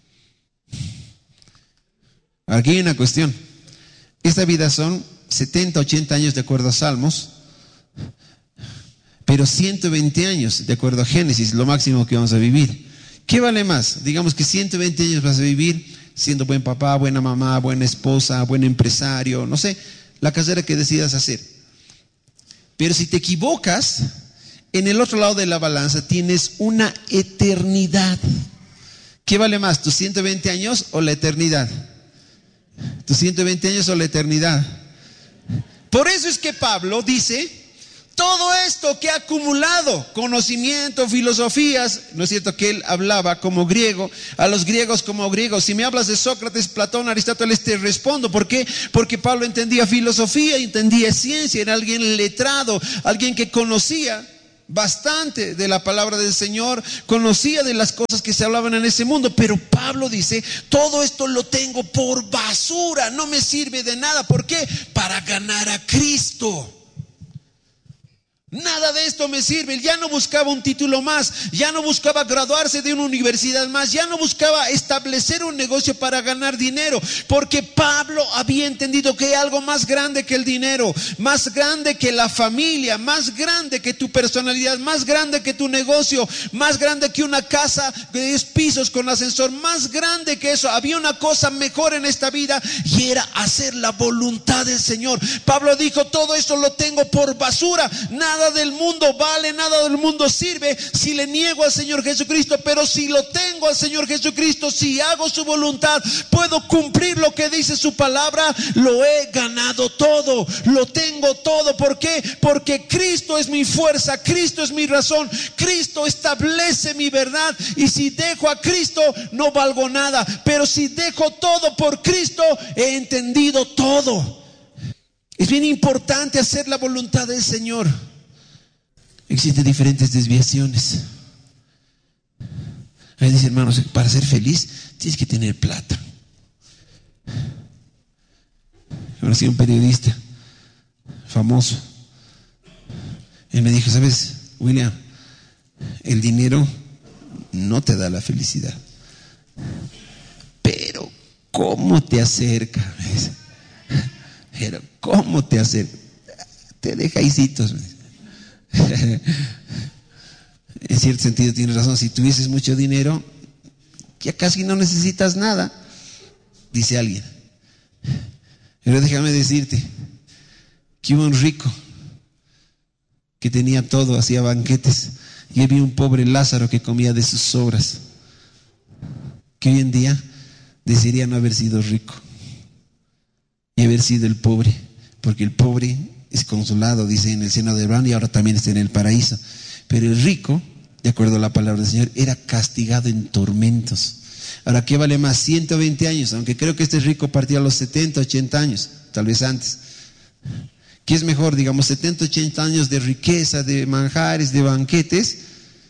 Aquí hay una cuestión. Esta vida son setenta, ochenta años de acuerdo a Salmos, pero ciento veinte años de acuerdo a Génesis, lo máximo que vamos a vivir. ¿Qué vale más? Digamos que ciento veinte años vas a vivir siendo buen papá, buena mamá, buena esposa, buen empresario, no sé, la carrera que decidas hacer. Pero si te equivocas en el otro lado de la balanza tienes una eternidad. ¿Qué vale más, tus ciento veinte años o la eternidad? ¿Tus ciento veinte años o la eternidad? Por eso es que Pablo dice, todo esto que ha acumulado, conocimiento, filosofías, ¿no es cierto que él hablaba como griego, a los griegos como griegos? Si me hablas de Sócrates, Platón, Aristóteles, te respondo. ¿Por qué? Porque Pablo entendía filosofía, entendía ciencia, era alguien letrado, alguien que conocía bastante de la palabra del Señor, conocía de las cosas que se hablaban en ese mundo. Pero Pablo dice, todo esto lo tengo por basura, no me sirve de nada. ¿Por qué? Para ganar a Cristo. Nada de esto me sirve. Él ya no buscaba un título más, ya no buscaba graduarse de una universidad más, ya no buscaba establecer un negocio para ganar dinero, porque Pablo había entendido que hay algo más grande que el dinero, más grande que la familia, más grande que tu personalidad, más grande que tu negocio, más grande que una casa de diez pisos con ascensor, más grande que eso. Había una cosa mejor en esta vida y era hacer la voluntad del Señor. Pablo dijo, todo esto lo tengo por basura. Nada Nada del mundo vale, nada del mundo sirve si le niego al Señor Jesucristo. Pero si lo tengo al Señor Jesucristo, si hago su voluntad, puedo cumplir lo que dice su palabra. Lo he ganado todo, lo tengo todo. ¿Por qué? Porque Cristo es mi fuerza, Cristo es mi razón, Cristo establece mi verdad. Y si dejo a Cristo, no valgo nada. Pero si dejo todo por Cristo, he entendido todo. Es bien importante hacer la voluntad del Señor. Existen diferentes desviaciones. Ahí dice, hermanos, para ser feliz tienes que tener plata. Conocí a un periodista famoso. Él me dijo, ¿sabes, William? El dinero no te da la felicidad, pero ¿cómo te acerca? Pero ¿cómo te acerca? Te deja hicitos. En cierto sentido tienes razón. Si tuvieses mucho dinero, ya casi no necesitas nada, dice alguien. Pero déjame decirte que hubo un rico que tenía todo, hacía banquetes, y había un pobre Lázaro que comía de sus sobras, que hoy en día desearía no haber sido rico y haber sido el pobre, porque el pobre es consolado, dice, en el seno de Abraham, y ahora también está en el paraíso. Pero el rico, de acuerdo a la palabra del Señor, era castigado en tormentos. Ahora, ¿qué vale más? ciento veinte años, aunque creo que este rico partía a los setenta, ochenta años, tal vez antes. ¿Qué es mejor? Digamos, setenta, ochenta años de riqueza, de manjares, de banquetes,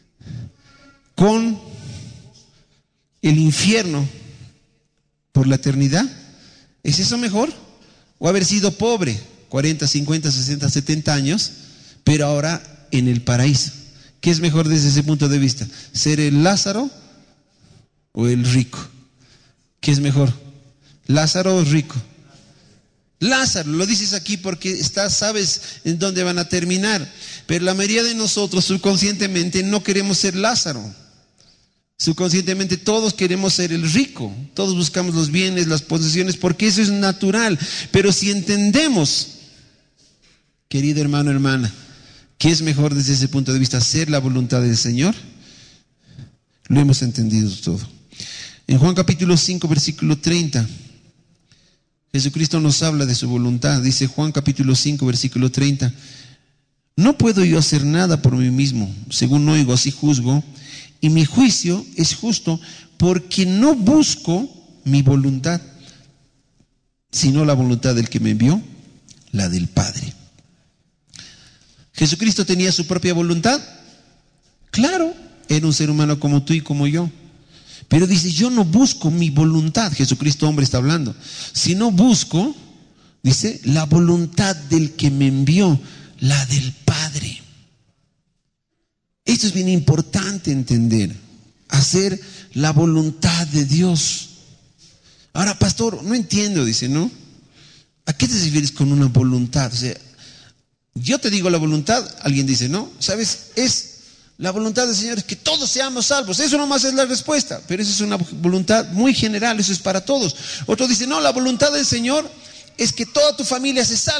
con el infierno por la eternidad. ¿Es eso mejor? ¿O haber sido pobre cuarenta, cincuenta, sesenta, setenta años, pero ahora en el paraíso? ¿Qué es mejor desde ese punto de vista? ¿Ser el Lázaro o el rico? ¿Qué es mejor? ¿Lázaro o rico? Lázaro, lo dices aquí porque estás, sabes en dónde van a terminar. Pero la mayoría de nosotros subconscientemente no queremos ser Lázaro. Subconscientemente todos queremos ser el rico, todos buscamos los bienes, las posesiones, porque eso es natural. Pero si entendemos, querido hermano, hermana, ¿qué es mejor desde ese punto de vista? Hacer la voluntad del Señor. Lo hemos entendido todo. En Juan capítulo cinco, versículo treinta, Jesucristo nos habla de su voluntad. Dice Juan capítulo cinco, versículo treinta: no puedo yo hacer nada por mí mismo, según oigo, así juzgo, y mi juicio es justo, porque no busco mi voluntad, sino la voluntad del que me envió, la del Padre. ¿Jesucristo tenía su propia voluntad? Claro, era un ser humano como tú y como yo. Pero dice, yo no busco mi voluntad. Jesucristo hombre está hablando. Sino busco, dice, la voluntad del que me envió, la del Padre. Esto es bien importante entender. Hacer la voluntad de Dios. Ahora, pastor, no entiendo, dice, ¿no? ¿A qué te refieres con una voluntad? O sea, yo te digo la voluntad, alguien dice, no, ¿sabes? Es la voluntad del Señor es que todos seamos salvos. Eso nomás es la respuesta, pero eso es una voluntad muy general, eso es para todos. Otro dice, no, la voluntad del Señor es que toda tu familia se salve.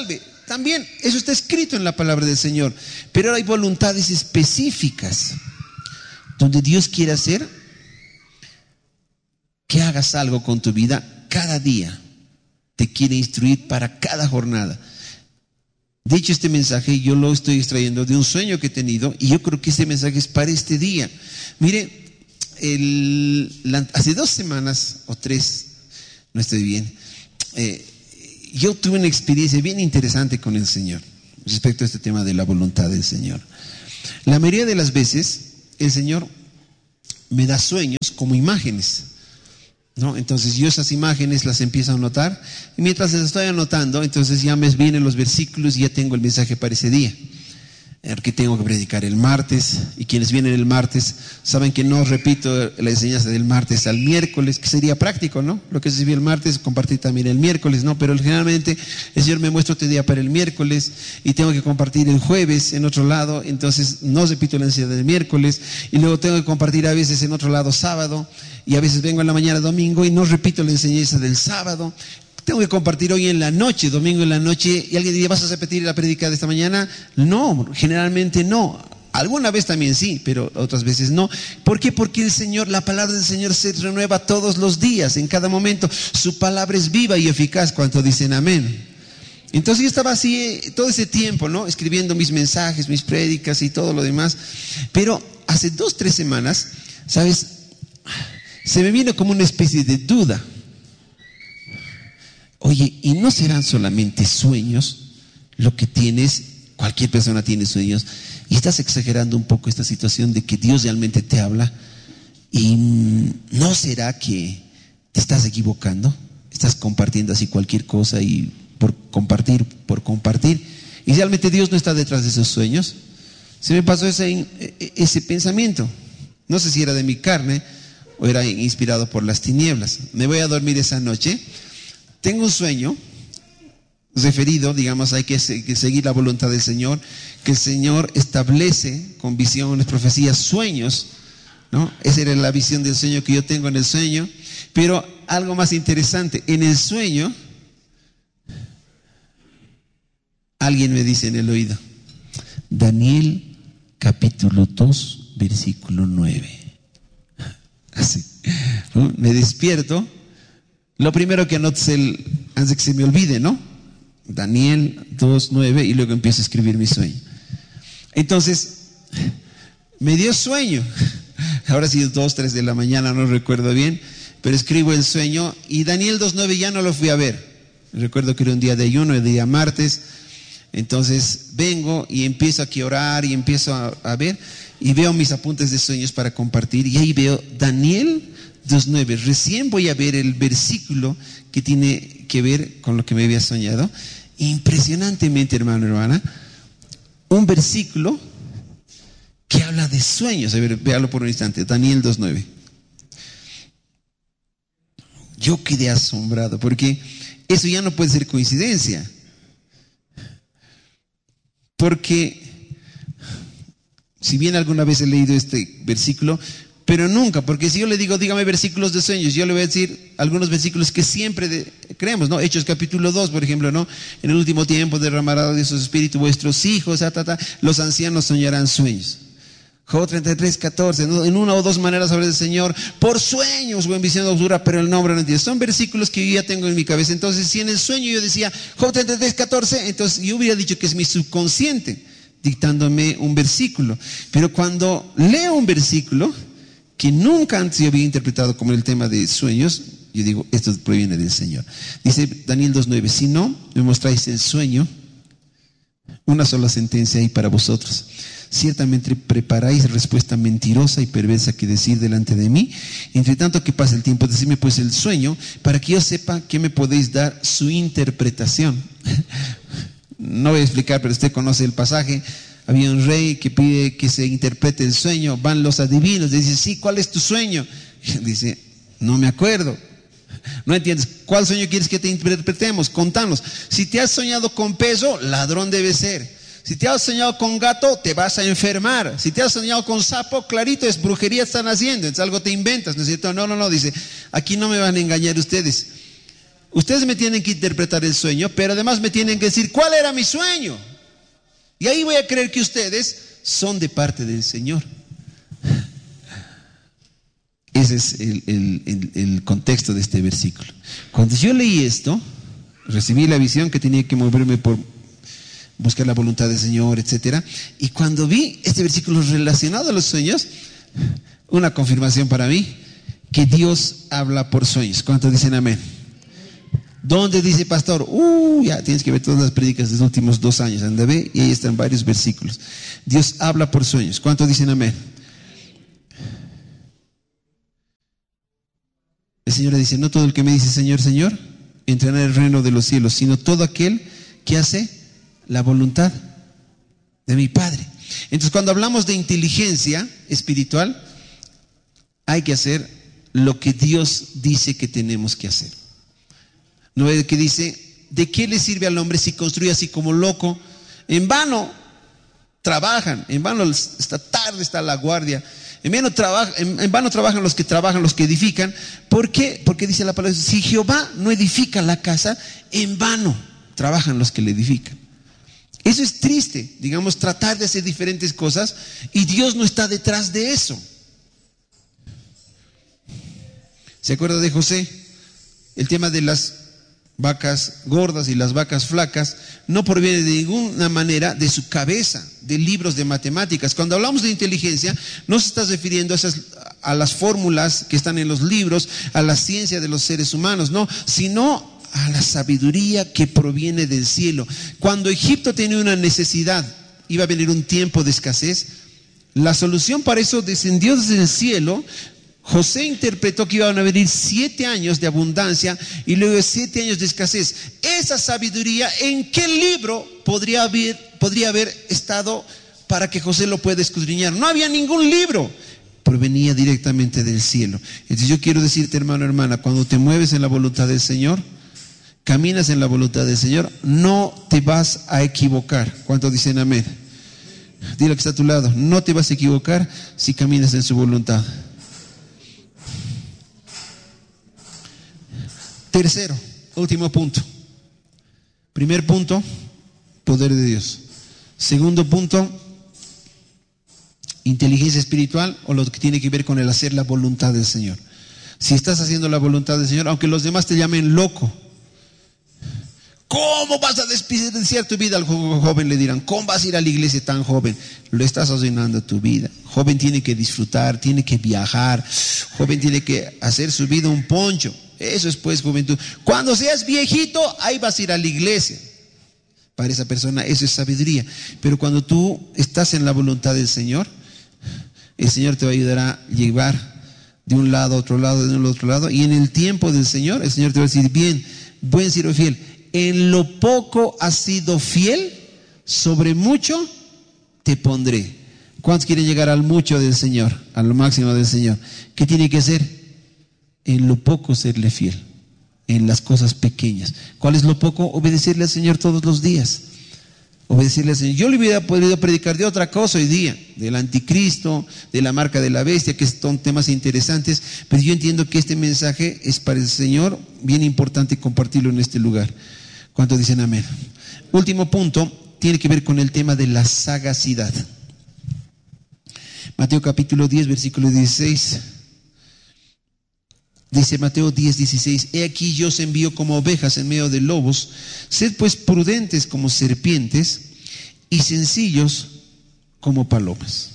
también eso está escrito en la palabra del Señor. Pero hay voluntades específicas donde Dios quiere hacer que hagas algo con tu vida cada día. Te quiere instruir para cada jornada. De hecho, este mensaje yo lo estoy extrayendo de un sueño que he tenido, y yo creo que este mensaje es para este día. Mire, el, la, hace dos semanas o tres, no estoy bien, eh, yo tuve una experiencia bien interesante con el Señor respecto a este tema de la voluntad del Señor. La mayoría de las veces el Señor me da sueños como imágenes, ¿no? Entonces yo esas imágenes las empiezo a anotar, y mientras las estoy anotando, entonces ya me vienen los versículos y ya tengo el mensaje para ese día. Que tengo que predicar el martes, y quienes vienen el martes saben que no repito la enseñanza del martes al miércoles, que sería práctico, ¿no? Lo que se vio el martes, compartir también el miércoles, ¿no? Pero generalmente el Señor me muestra otro día para el miércoles, y tengo que compartir el jueves en otro lado, entonces no repito la enseñanza del miércoles, y luego tengo que compartir a veces en otro lado sábado, y a veces vengo en la mañana domingo y no repito la enseñanza del sábado. Tengo que compartir hoy en la noche, domingo en la noche, y alguien diría, ¿vas a repetir la prédica de esta mañana? No, generalmente no. Alguna vez también sí, pero otras veces no. ¿Por qué? Porque el Señor, la palabra del Señor se renueva todos los días, en cada momento. Su palabra es viva y eficaz. ¿Cuánto dicen amén? Entonces yo estaba así todo ese tiempo, ¿no? Escribiendo mis mensajes, mis prédicas y todo lo demás. Pero hace dos, tres semanas, ¿sabes? Se me vino como una especie de duda. Oye, ¿y no serán solamente sueños lo que tienes? Cualquier persona tiene sueños, y estás exagerando un poco esta situación de que Dios realmente te habla. ¿Y no será que te estás equivocando? Estás compartiendo así cualquier cosa, y por compartir, por compartir, y realmente Dios no está detrás de esos sueños. Se me pasó ese, ese pensamiento. No sé si era de mi carne o era inspirado por las tinieblas. Me voy a dormir esa noche. Tengo un sueño referido, digamos, hay que, que seguir la voluntad del Señor, que el Señor establece con visiones, profecías, sueños, ¿no? Esa era la visión del sueño que yo tengo en el sueño. Pero algo más interesante, en el sueño, alguien me dice en el oído, Daniel capítulo dos, versículo nueve. Así, ¿no? Me despierto. Lo primero que anoto es el, antes de que se me olvide, ¿no? Daniel dos, nueve, y luego empiezo a escribir mi sueño. Entonces, me dio sueño. Ahora sí es dos, tres de la mañana, no recuerdo bien, pero escribo el sueño, y Daniel dos, nueve ya no lo fui a ver. Recuerdo que era un día de ayuno, el día martes. Entonces vengo y empiezo aquí a orar y empiezo a, a ver, y veo mis apuntes de sueños para compartir, y ahí veo Daniel dos nueve. Recién voy a ver el versículo que tiene que ver con lo que me había soñado. Impresionantemente, hermano, hermana, un versículo que habla de sueños. A ver, véalo por un instante. Daniel dos nueve. Yo quedé asombrado, porque eso ya no puede ser coincidencia. Porque si bien alguna vez he leído este versículo, pero nunca, porque si yo le digo, dígame versículos de sueños, yo le voy a decir algunos versículos que siempre de, creemos, ¿no? Hechos capítulo dos, por ejemplo, ¿no? En el último tiempo derramará de su espíritu vuestros hijos, ta, ta, ta, los ancianos soñarán sueños. Job treinta y tres, catorce, ¿no? En una o dos maneras habla del Señor, por sueños o en visión oscura, pero el nombre no entiende. Son versículos que yo ya tengo en mi cabeza. Entonces, si en el sueño yo decía, Job treinta y tres, catorce, entonces yo hubiera dicho que es mi subconsciente dictándome un versículo. Pero cuando leo un versículo que nunca antes yo había interpretado como el tema de sueños, yo digo, esto proviene del Señor. Dice Daniel dos nueve, si no me mostráis el sueño, una sola sentencia hay para vosotros. Ciertamente preparáis respuesta mentirosa y perversa que decir delante de mí. Entre tanto que pasa el tiempo, decidme pues el sueño, para que yo sepa que me podéis dar su interpretación. No voy a explicar, pero usted conoce el pasaje. Había un rey que pide que se interprete el sueño. Van los adivinos, dice, sí, ¿cuál es tu sueño? Dice, no me acuerdo. No entiendes, ¿cuál sueño quieres que te interpretemos? Contanos. Si te has soñado con peso, ladrón debe ser. Si te has soñado con gato, te vas a enfermar. Si te has soñado con sapo, clarito, es brujería están haciendo. Es algo te inventas, ¿no es cierto? No, no, no, dice, aquí no me van a engañar ustedes. Ustedes me tienen que interpretar el sueño, pero además me tienen que decir cuál era mi sueño. Y ahí voy a creer que ustedes son de parte del Señor. Ese es el, el, el, el contexto de este versículo. Cuando yo leí esto, recibí la visión que tenía que moverme por buscar la voluntad del Señor, etcétera. Y cuando vi este versículo relacionado a los sueños, una confirmación para mí que Dios habla por sueños. ¿Cuántos dicen amén? ¿Dónde dice pastor? Uh, ya tienes que ver todas las prédicas de los últimos dos años. Anda, ve, y ahí están varios versículos. Dios habla por sueños. ¿Cuántos dicen amén? El Señor le dice: no todo el que me dice Señor, Señor, entrará en el reino de los cielos, sino todo aquel que hace la voluntad de mi Padre. Entonces, cuando hablamos de inteligencia espiritual, hay que hacer lo que Dios dice que tenemos que hacer. No es que dice: ¿de qué le sirve al hombre si construye así como loco? En vano trabajan, en vano esta tarde está la guardia. En vano, trabaja, en, en vano trabajan los que trabajan, los que edifican. ¿Por qué? Porque dice la palabra: si Jehová no edifica la casa, en vano trabajan los que le edifican. Eso es triste, digamos, tratar de hacer diferentes cosas y Dios no está detrás de eso. ¿Se acuerda de José? El tema de las vacas gordas y las vacas flacas no proviene de ninguna manera de su cabeza, de libros de matemáticas. Cuando hablamos de inteligencia, no se está refiriendo a, esas, a las fórmulas que están en los libros, a la ciencia de los seres humanos, no, sino a la sabiduría que proviene del cielo. Cuando Egipto tenía una necesidad, iba a venir un tiempo de escasez, la solución para eso descendió desde el cielo. José interpretó que iban a venir siete años de abundancia y luego siete años de escasez. Esa sabiduría, ¿en qué libro podría haber, podría haber estado para que José lo pueda escudriñar? No había ningún libro, provenía directamente del cielo. Entonces yo quiero decirte, hermano, hermana, cuando te mueves en la voluntad del Señor, caminas en la voluntad del Señor, no te vas a equivocar. ¿Cuántos dicen amén? Dile que está a tu lado: no te vas a equivocar si caminas en su voluntad. Tercero, último punto. Primer punto, poder de Dios. Segundo punto, inteligencia espiritual, o lo que tiene que ver con el hacer la voluntad del Señor. Si estás haciendo la voluntad del Señor, aunque los demás te llamen loco, ¿cómo vas a desperdiciar tu vida? Al joven le dirán: ¿cómo vas a ir a la iglesia tan joven? Lo estás arruinando tu vida. Joven tiene que disfrutar, tiene que viajar, joven tiene que hacer su vida un poncho. Eso es pues juventud. Cuando seas viejito, ahí vas a ir a la iglesia. Para esa persona eso es sabiduría. Pero cuando tú estás en la voluntad del Señor, el Señor te va a ayudar a llevar de un lado a otro lado, de un otro lado. Y en el tiempo del Señor, el Señor te va a decir: bien, buen siervo fiel, en lo poco has sido fiel, sobre mucho te pondré. ¿Cuántos quieren llegar al mucho del Señor, a lo máximo del Señor? ¿Qué tiene que hacer? En lo poco serle fiel, en las cosas pequeñas. ¿Cuál es lo poco? Obedecerle al Señor todos los días. Obedecerle al Señor. Yo le hubiera podido predicar de otra cosa hoy día, del anticristo, de la marca de la bestia, que son temas interesantes, pero yo entiendo que este mensaje es para el Señor bien importante compartirlo en este lugar. ¿Cuántos dicen amén? Último punto, tiene que ver con el tema de la sagacidad. Mateo capítulo diez, versículo dieciséis. Dice Mateo diez, dieciséis: he aquí yo os envío como ovejas en medio de lobos. Sed pues prudentes como serpientes y sencillos como palomas.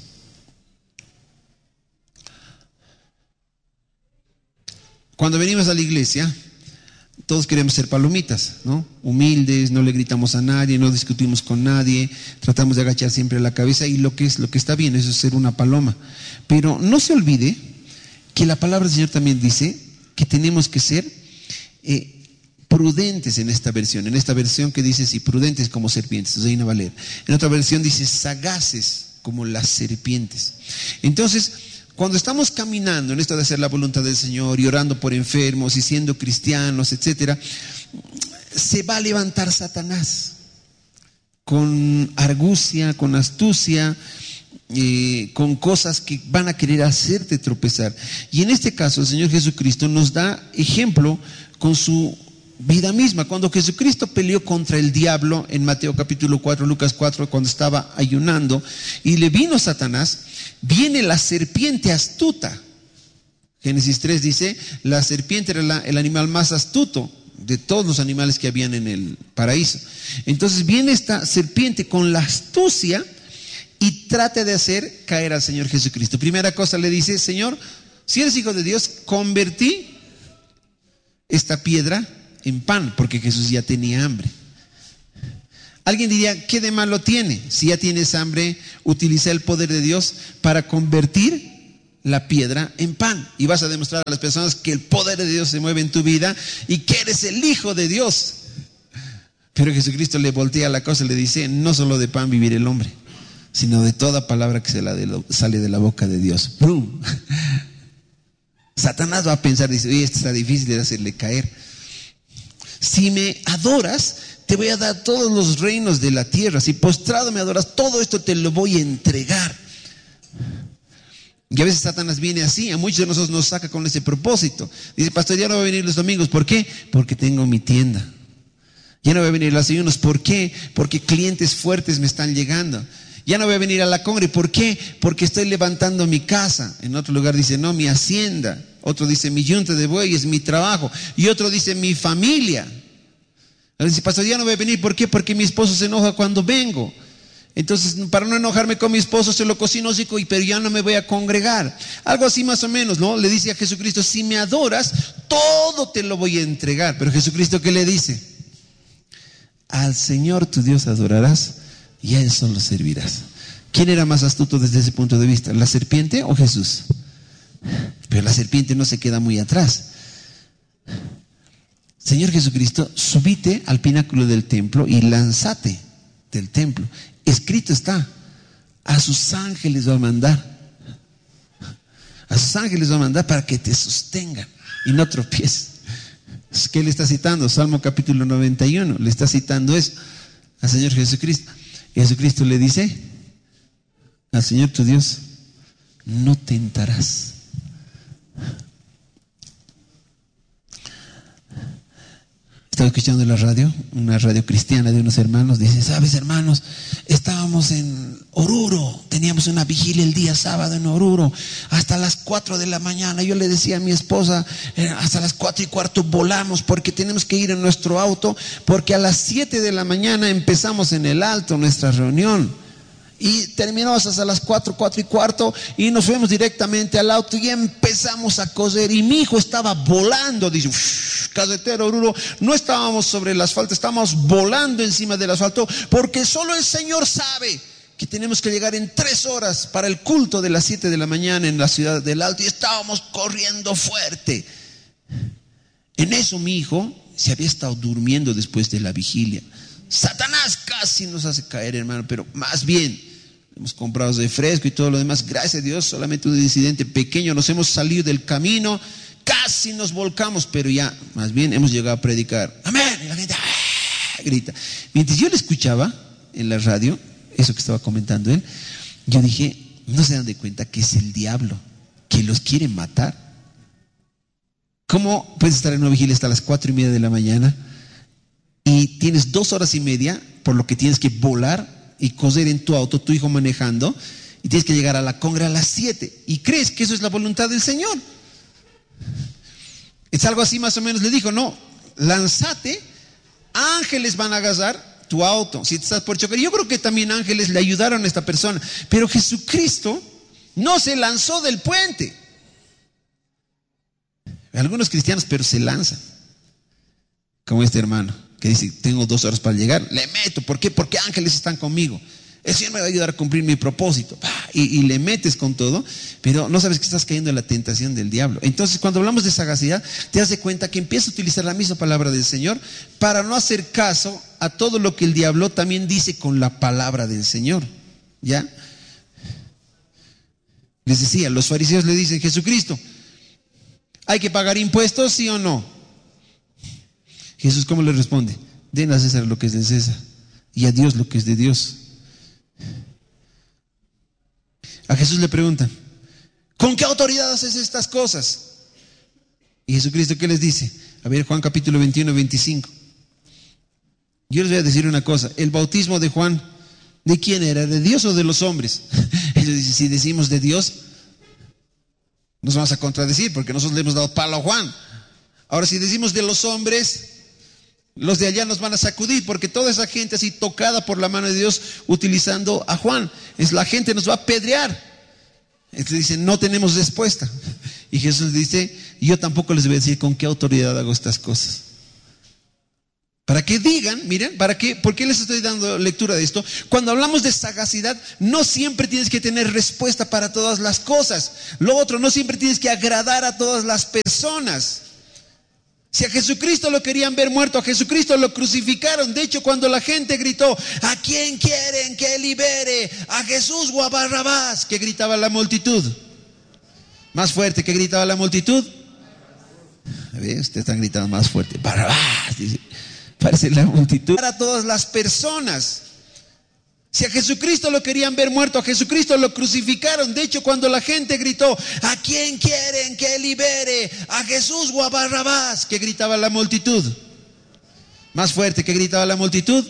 Cuando venimos a la iglesia, todos queremos ser palomitas, ¿no? Humildes, no le gritamos a nadie, no discutimos con nadie, tratamos de agachar siempre la cabeza, y lo que es lo que está bien, eso es ser una paloma. Pero no se olvide que la palabra del Señor también dice que tenemos que ser eh, prudentes en esta versión. En esta versión que dice: sí, prudentes como serpientes, Reina Valera. En otra versión dice: sagaces como las serpientes. Entonces, cuando estamos caminando en esto de hacer la voluntad del Señor y orando por enfermos y siendo cristianos, etcétera, se va a levantar Satanás con argucia, con astucia, Eh, con cosas que van a querer hacerte tropezar. Y en este caso el Señor Jesucristo nos da ejemplo con su vida misma. Cuando Jesucristo peleó contra el diablo en Mateo capítulo cuatro, Lucas cuatro, cuando estaba ayunando y le vino Satanás, viene la serpiente astuta. Génesis tres dice, la serpiente era la, el animal más astuto de todos los animales que habían en el paraíso. Entonces viene esta serpiente con la astucia y trata de hacer caer al Señor Jesucristo. Primera cosa le dice, Señor, si eres hijo de Dios, convertí esta piedra en pan, porque Jesús ya tenía hambre. Alguien diría, ¿qué de malo tiene? Si ya tienes hambre, utiliza el poder de Dios para convertir la piedra en pan, y vas a demostrar a las personas que el poder de Dios se mueve en tu vida y que eres el hijo de Dios. Pero Jesucristo le voltea la cosa y le dice, no solo de pan vivir el hombre, sino de toda palabra que se la de lo, sale de la boca de Dios. ¡Brum! Satanás va a pensar, dice, oye, esto está difícil de hacerle caer. Si me adoras, te voy a dar todos los reinos de la tierra. Si postrado me adoras, todo esto te lo voy a entregar. Y a veces Satanás viene así, a muchos de nosotros nos saca con ese propósito. Dice, pastor, ya no voy a venir los domingos. ¿Por qué? Porque tengo mi tienda. Ya no voy a venir los ayunos. ¿Por qué? Porque clientes fuertes me están llegando. Ya no voy a venir a la congre. ¿Por qué? Porque estoy levantando mi casa. En otro lugar dice, no, mi hacienda. Otro dice, mi yunta de bueyes, mi trabajo. Y otro dice, mi familia. Dice, pastor, ya no voy a venir. ¿Por qué? Porque mi esposo se enoja cuando vengo. Entonces, para no enojarme con mi esposo, se lo cocino, pero ya no me voy a congregar. Algo así más o menos, ¿no? Le dice a Jesucristo, si me adoras, todo te lo voy a entregar. Pero Jesucristo, ¿qué le dice? Al Señor tu Dios adorarás y a Él solo servirás. ¿Quién era más astuto desde ese punto de vista? ¿La serpiente o Jesús? Pero la serpiente no se queda muy atrás. Señor Jesucristo, subite al pináculo del templo y lánzate del templo. Escrito está, a sus ángeles va a mandar. A sus ángeles va a mandar para que te sostengan y no tropieces. ¿Qué le está citando? Salmo capítulo noventa y uno. Le está citando eso al Señor Jesucristo. Y Jesucristo le dice al Señor tu Dios, no tentarás. Estaba escuchando en la radio, una radio cristiana de unos hermanos. Dice, ¿sabes, hermanos? Estábamos en Oruro, teníamos una vigilia el día sábado en Oruro, hasta las cuatro de la mañana. Yo le decía a mi esposa, eh, hasta las cuatro y cuarto volamos porque tenemos que ir en nuestro auto, porque a las siete de la mañana empezamos en el Alto nuestra reunión. Y terminamos hasta las cuatro, cuatro y cuarto y nos fuimos directamente al auto y empezamos a coser. Y mi hijo estaba volando, dice, carretera Oruro, no estábamos sobre el asfalto, estábamos volando encima del asfalto, porque solo el Señor sabe que tenemos que llegar en tres horas para el culto de las siete de la mañana en la ciudad del Alto, y estábamos corriendo fuerte. En eso mi hijo se había estado durmiendo después de la vigilia. Satanás casi nos hace caer, hermano, pero más bien hemos comprado refresco y todo lo demás. Gracias a Dios, solamente un incidente pequeño, nos hemos salido del camino, casi nos volcamos, pero ya, más bien hemos llegado a predicar. Amén. Y la gente ¡ah! Grita. Mientras yo le escuchaba en la radio, eso que estaba comentando él, yo dije, no se dan de cuenta que es el diablo que los quiere matar. ¿Cómo puedes estar en una vigilia hasta las cuatro y media de la mañana? Y tienes dos horas y media, por lo que tienes que volar y coser en tu auto, tu hijo manejando, y tienes que llegar a la congre a las siete. ¿Y crees que eso es la voluntad del Señor? Es algo así más o menos. Le dijo, no, lánzate, ángeles van a agarrar tu auto si te estás por chocar. Yo creo que también ángeles le ayudaron a esta persona, pero Jesucristo no se lanzó del puente. Algunos cristianos, pero se lanzan, como este hermano que dice, tengo dos horas para llegar, le meto. ¿Por qué? Porque ángeles están conmigo, el Señor me va a ayudar a cumplir mi propósito. Y, y le metes con todo, pero no sabes que estás cayendo en la tentación del diablo. Entonces, cuando hablamos de sagacidad, te das cuenta que empieza a utilizar la misma palabra del Señor para no hacer caso a todo lo que el diablo también dice con la palabra del Señor. ¿Ya? Les decía, los fariseos le dicen, Jesucristo, ¿hay que pagar impuestos, sí o no? Jesús, ¿cómo le responde? Den a César lo que es de César y a Dios lo que es de Dios. A Jesús le preguntan, ¿con qué autoridad haces estas cosas? Y ¿Y Jesucristo qué les dice? A ver, Juan capítulo veintiuno, veinticinco. Yo les voy a decir una cosa. El bautismo de Juan, ¿de quién era? ¿De Dios o de los hombres? Ellos dicen, si decimos de Dios, nos vamos a contradecir porque nosotros le hemos dado palo a Juan. Ahora, si decimos de los hombres, los de allá nos van a sacudir porque toda esa gente así tocada por la mano de Dios utilizando a Juan, es la gente nos va a apedrear. Entonces dicen, no tenemos respuesta. Y Jesús dice, yo tampoco les voy a decir con qué autoridad hago estas cosas. Para que digan, miren, para qué, ¿por qué les estoy dando lectura de esto? Cuando hablamos de sagacidad, no siempre tienes que tener respuesta para todas las cosas. Lo otro, no siempre tienes que agradar a todas las personas. Si a Jesucristo lo querían ver muerto, a Jesucristo lo crucificaron. De hecho, cuando la gente gritó, ¿a quién quieren que libere? ¿A Jesús o a Barrabás? ¿Qué gritaba la multitud? Más fuerte, ¿qué gritaba la multitud? A ver, ustedes están gritando más fuerte. Barrabás, dice. Parece la multitud. Para todas las personas. Si a Jesucristo lo querían ver muerto, a Jesucristo lo crucificaron. De hecho, cuando la gente gritó, ¿a quién quieren que libere? ¿A Jesús o a Barrabás? ¿Qué gritaba la multitud? Más fuerte, ¿qué gritaba la multitud?